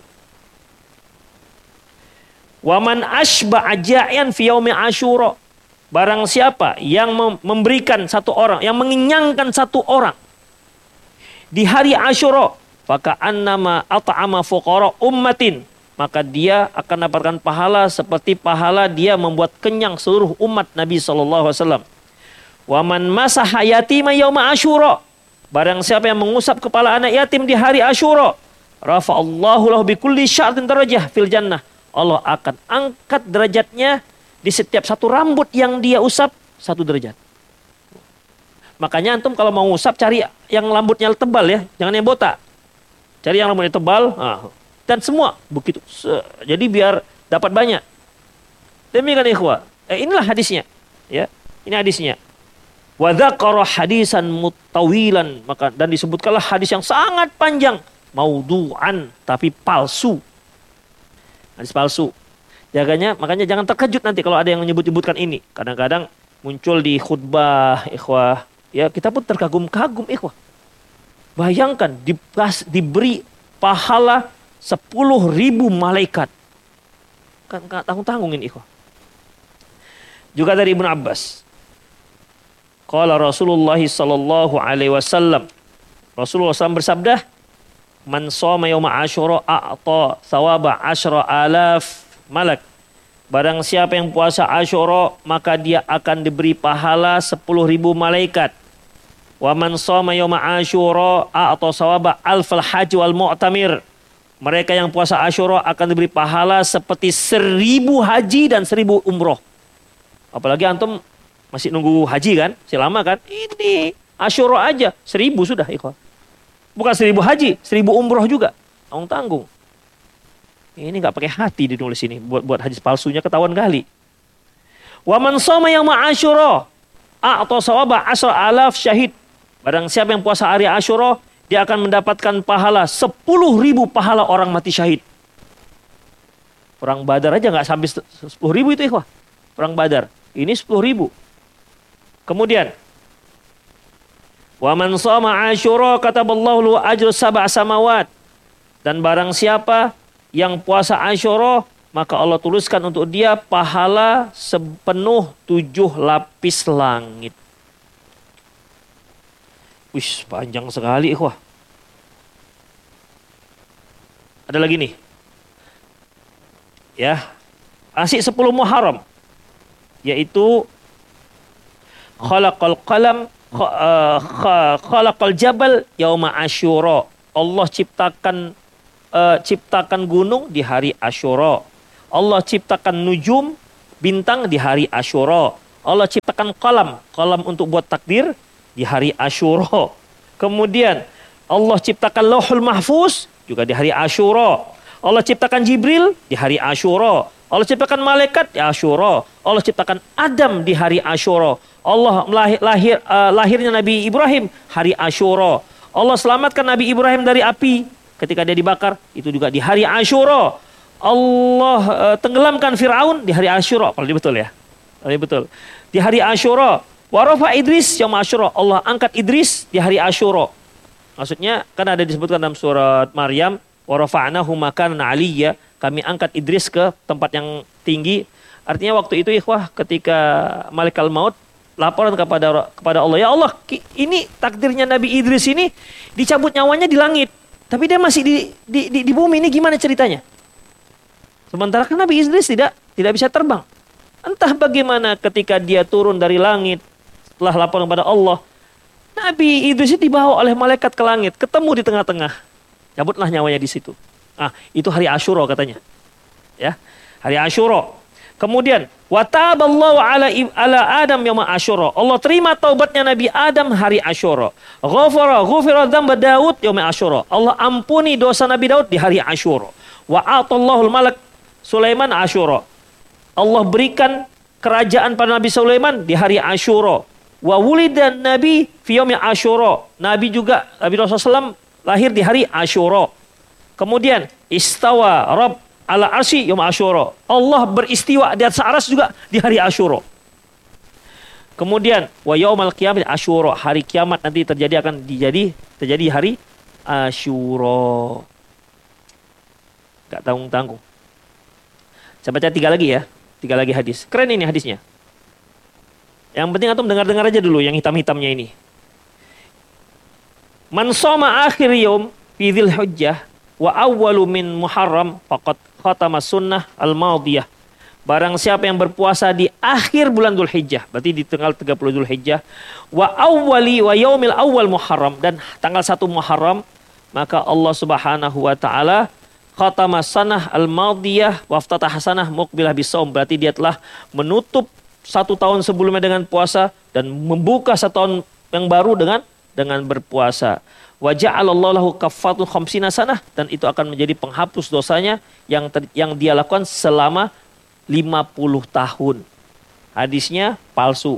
Wa man ashba'a ja'ian fi yaumi Asyura, barang siapa yang memberikan satu orang, yang mengenyangkan satu orang di hari Asyura, faka'annama at'ama fuqara ummatin, maka dia akan dapatkan pahala seperti pahala dia membuat kenyang seluruh umat Nabi sallallahu alaihi wasallam. Wa man masaha yatima yauma Asyura, barang siapa yang mengusap kepala anak yatim di hari Asyura, rafa'allahu lahu bikulli sya'rin darajah fil jannah, Allah akan angkat derajatnya di setiap satu rambut yang dia usap satu derajat. Makanya antum kalau mau usap cari yang rambutnya tebal ya, jangan yang botak. Cari yang rambutnya tebal, nah, dan semua begitu. Jadi biar dapat banyak. Demikian ikhwah. Eh, inilah hadisnya, ya. Ini hadisnya. Wa dzakara hadisan mutawilan, maka dan disebutkanlah hadis yang sangat panjang, maudhu'an, tapi palsu. Hadis palsu. Jaganya, makanya jangan terkejut nanti kalau ada yang menyebut-nyebutkan ini. Kadang-kadang muncul di khutbah, ikhwah. Ya, kita pun terkagum-kagum, ikhwah. Bayangkan dibas, diberi pahala sepuluh ribu malaikat. Kan gak tanggung-tanggung ini, ikhwah. Juga dari Ibnu Abbas. Qala Rasulullah sallallahu alaihi wasallam. Rasulullah shallallahu alaihi wasallam bersabda, man shoma yauma Asyura a'ta thawaba asyra alaf malak. Barang siapa yang puasa Asyura, maka dia akan diberi pahala sepuluh ribu malaikat. Wa man shoma yauma Asyura a'ta thawaba alfal haji wal mu'tamir. Mereka yang puasa Asyura akan diberi pahala seperti seribu haji dan seribu umroh. Apalagi antum masih nunggu haji kan? Masih lama kan? Ini Asyura aja seribu sudah, ikhwan. Bukan seribu haji, seribu umroh juga. Tanggung-tanggung. Ini nggak pakai hati ditulis ini. Buat buat hadis palsunya ketahuan kali. Wa man shoma yauma Asyura a'ta sawaba asyra alaf syahid. Barang siapa yang puasa hari Asyura, dia akan mendapatkan pahala sepuluh ribu pahala orang mati syahid. Perang Badar aja nggak sampai sepuluh ribu itu, ikhwah. Perang Badar. Ini sepuluh ribu. Kemudian wa man shoma Asyura kataballahu lahu ajru sab'a samawat. Dan barang siapa yang puasa Asyura, maka Allah tuliskan untuk dia pahala sepenuh tujuh lapis langit. Wih, panjang sekali, ikhwah. Ada lagi nih. Ya. Asik sepuluh Muharram, yaitu khalaqal qalam khalaqal jabal yauma asyura. Allah ciptakan uh, ciptakan gunung di hari Asyura. Allah ciptakan nujum, bintang di hari Asyura. Allah ciptakan qalam, qalam untuk buat takdir di hari Asyura. Kemudian Allah ciptakan Lauhul Mahfuz juga di hari Asyura. Allah ciptakan Jibril di hari Asyura. Allah ciptakan malaikat di Asyura. Allah ciptakan Adam di hari Asyura. Allah lahir, lahir uh, lahirnya Nabi Ibrahim hari Asyura. Allah selamatkan Nabi Ibrahim dari api ketika dia dibakar, itu juga di hari Asyura. Allah uh, tenggelamkan Firaun di hari Asyura. Kalau betul ya. Kalau betul. Di hari Asyura. Wa rafa Idris yaum Asyura. Allah angkat Idris di hari Asyura. Maksudnya kan ada disebutkan dalam surat Maryam, wa rafa'nahu makanan 'aliyya, kami angkat Idris ke tempat yang tinggi. Artinya waktu itu ikhwah, ketika malaikat maut laporan kepada kepada Allah, ya Allah, ini takdirnya Nabi Idris ini dicabut nyawanya di langit, tapi dia masih di di di, di bumi, ini gimana ceritanya? Sementara kan Nabi Idris tidak tidak bisa terbang. Entah bagaimana ketika dia turun dari langit setelah laporan kepada Allah, Nabi Idris dibawa oleh malaikat ke langit, ketemu di tengah-tengah. Cabutlah nyawanya di situ. Ah, itu hari Asyura katanya. Ya, hari Asyura. Kemudian, wa taballahu ala ala Adam yaum Asyura. Allah terima taubatnya Nabi Adam hari Asyura. Ghafara ghufira dzamba Daud yaum Asyura. Allah ampuni dosa Nabi Daud di hari Asyura. Wa atallahul malak Sulaiman Asyura. Allah berikan kerajaan pada Nabi Sulaiman di hari Asyura. Wa wulidan Nabi fi yaumi Asyura. Nabi juga Nabi Rasulullah shallallahu alaihi wasallam lahir di hari Asyura. Kemudian istawa Rabb ala arsy yaum Asyura. Allah beristiwa di atas arsy juga di hari Asyura. Kemudian wa yaumal qiyamah Asyura, hari kiamat nanti terjadi akan dijadi terjadi hari Asyura. Enggak tanggung-tanggung. Saya baca tiga lagi ya. Tiga lagi hadis. Keren ini hadisnya. Yang penting antum dengar-dengar aja dulu yang hitam-hitamnya ini. Man shoma akhir yaum fi dzilhijjah wa awwalu min Muharram faqad khatama sunnah al-madiyah. Barang siapa yang berpuasa di akhir bulan Dzulhijjah, berarti di tanggal tiga puluh Dzulhijjah, wa awwali wa yaumil awwal Muharram, dan tanggal satu Muharram, maka Allah Subhanahu wa taala khatama sanah al-madiyah wa aftataha sanah muqbilah bisawm, berarti dia telah menutup satu tahun sebelumnya dengan puasa dan membuka satu tahun yang baru dengan dengan berpuasa. Wa ja'alallahu lahu kaffatun khamsina sanah, dan itu akan menjadi penghapus dosanya yang ter, yang dia lakukan selama lima puluh tahun. Hadisnya palsu.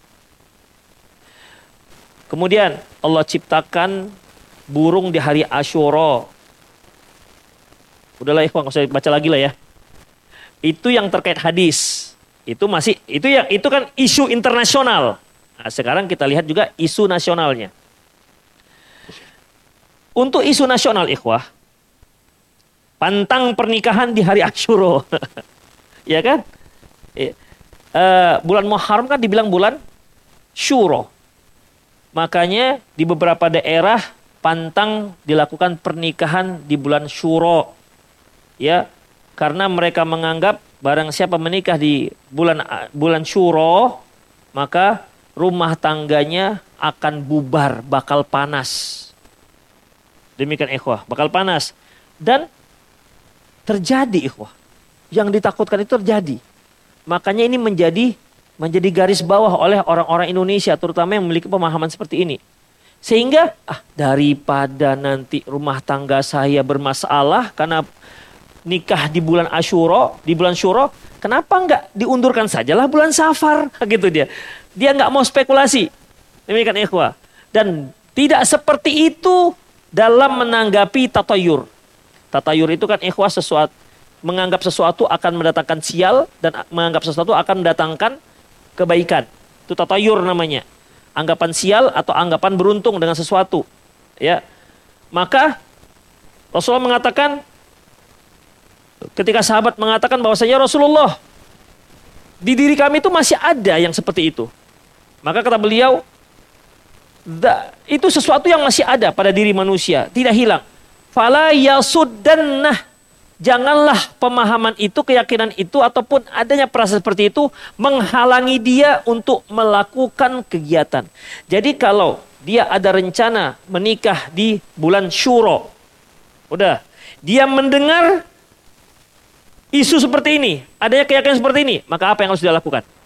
Kemudian Allah ciptakan burung di hari Asyura. Udahlah ikhwan, enggak usah baca lagi lah ya. Itu yang terkait hadis. Itu masih itu yang itu kan isu internasional. Nah, sekarang kita lihat juga isu nasionalnya. Untuk isu nasional ikhwah, pantang pernikahan di hari Asyura. Ya kan? E, uh, bulan Muharram kan dibilang bulan Syuro. Makanya di beberapa daerah pantang dilakukan pernikahan di bulan Syuro. Ya, karena mereka menganggap barang siapa menikah di bulan bulan Syuro, maka rumah tangganya akan bubar, bakal panas. Demikian ikhwah, bakal panas. Dan terjadi ikhwah. Yang ditakutkan itu terjadi. Makanya ini menjadi menjadi garis bawah oleh orang-orang Indonesia, terutama yang memiliki pemahaman seperti ini. Sehingga ah, daripada nanti rumah tangga saya bermasalah karena nikah di bulan Asyura, di bulan Syuro, kenapa enggak diundurkan sajalah bulan Safar, gitu dia. Dia enggak mau spekulasi. Demikian ikhwah. Dan tidak seperti itu dalam menanggapi tatayur. Tatayur itu kan ikhwah sesuatu, menganggap sesuatu akan mendatangkan sial dan menganggap sesuatu akan mendatangkan kebaikan. Itu tatayur namanya. Anggapan sial atau anggapan beruntung dengan sesuatu. Ya. Maka Rasulullah mengatakan, ketika sahabat mengatakan bahwasanya Rasulullah, di diri kami itu masih ada yang seperti itu. Maka kata beliau, itu sesuatu yang masih ada pada diri manusia, tidak hilang. Fala yasuddannah, Janganlah pemahaman itu, keyakinan itu, ataupun adanya perasaan seperti itu menghalangi dia untuk melakukan kegiatan. Jadi kalau dia ada rencana menikah di bulan Syuro, udah, dia mendengar isu seperti ini, adanya keyakinan seperti ini, maka apa yang harus dia lakukan?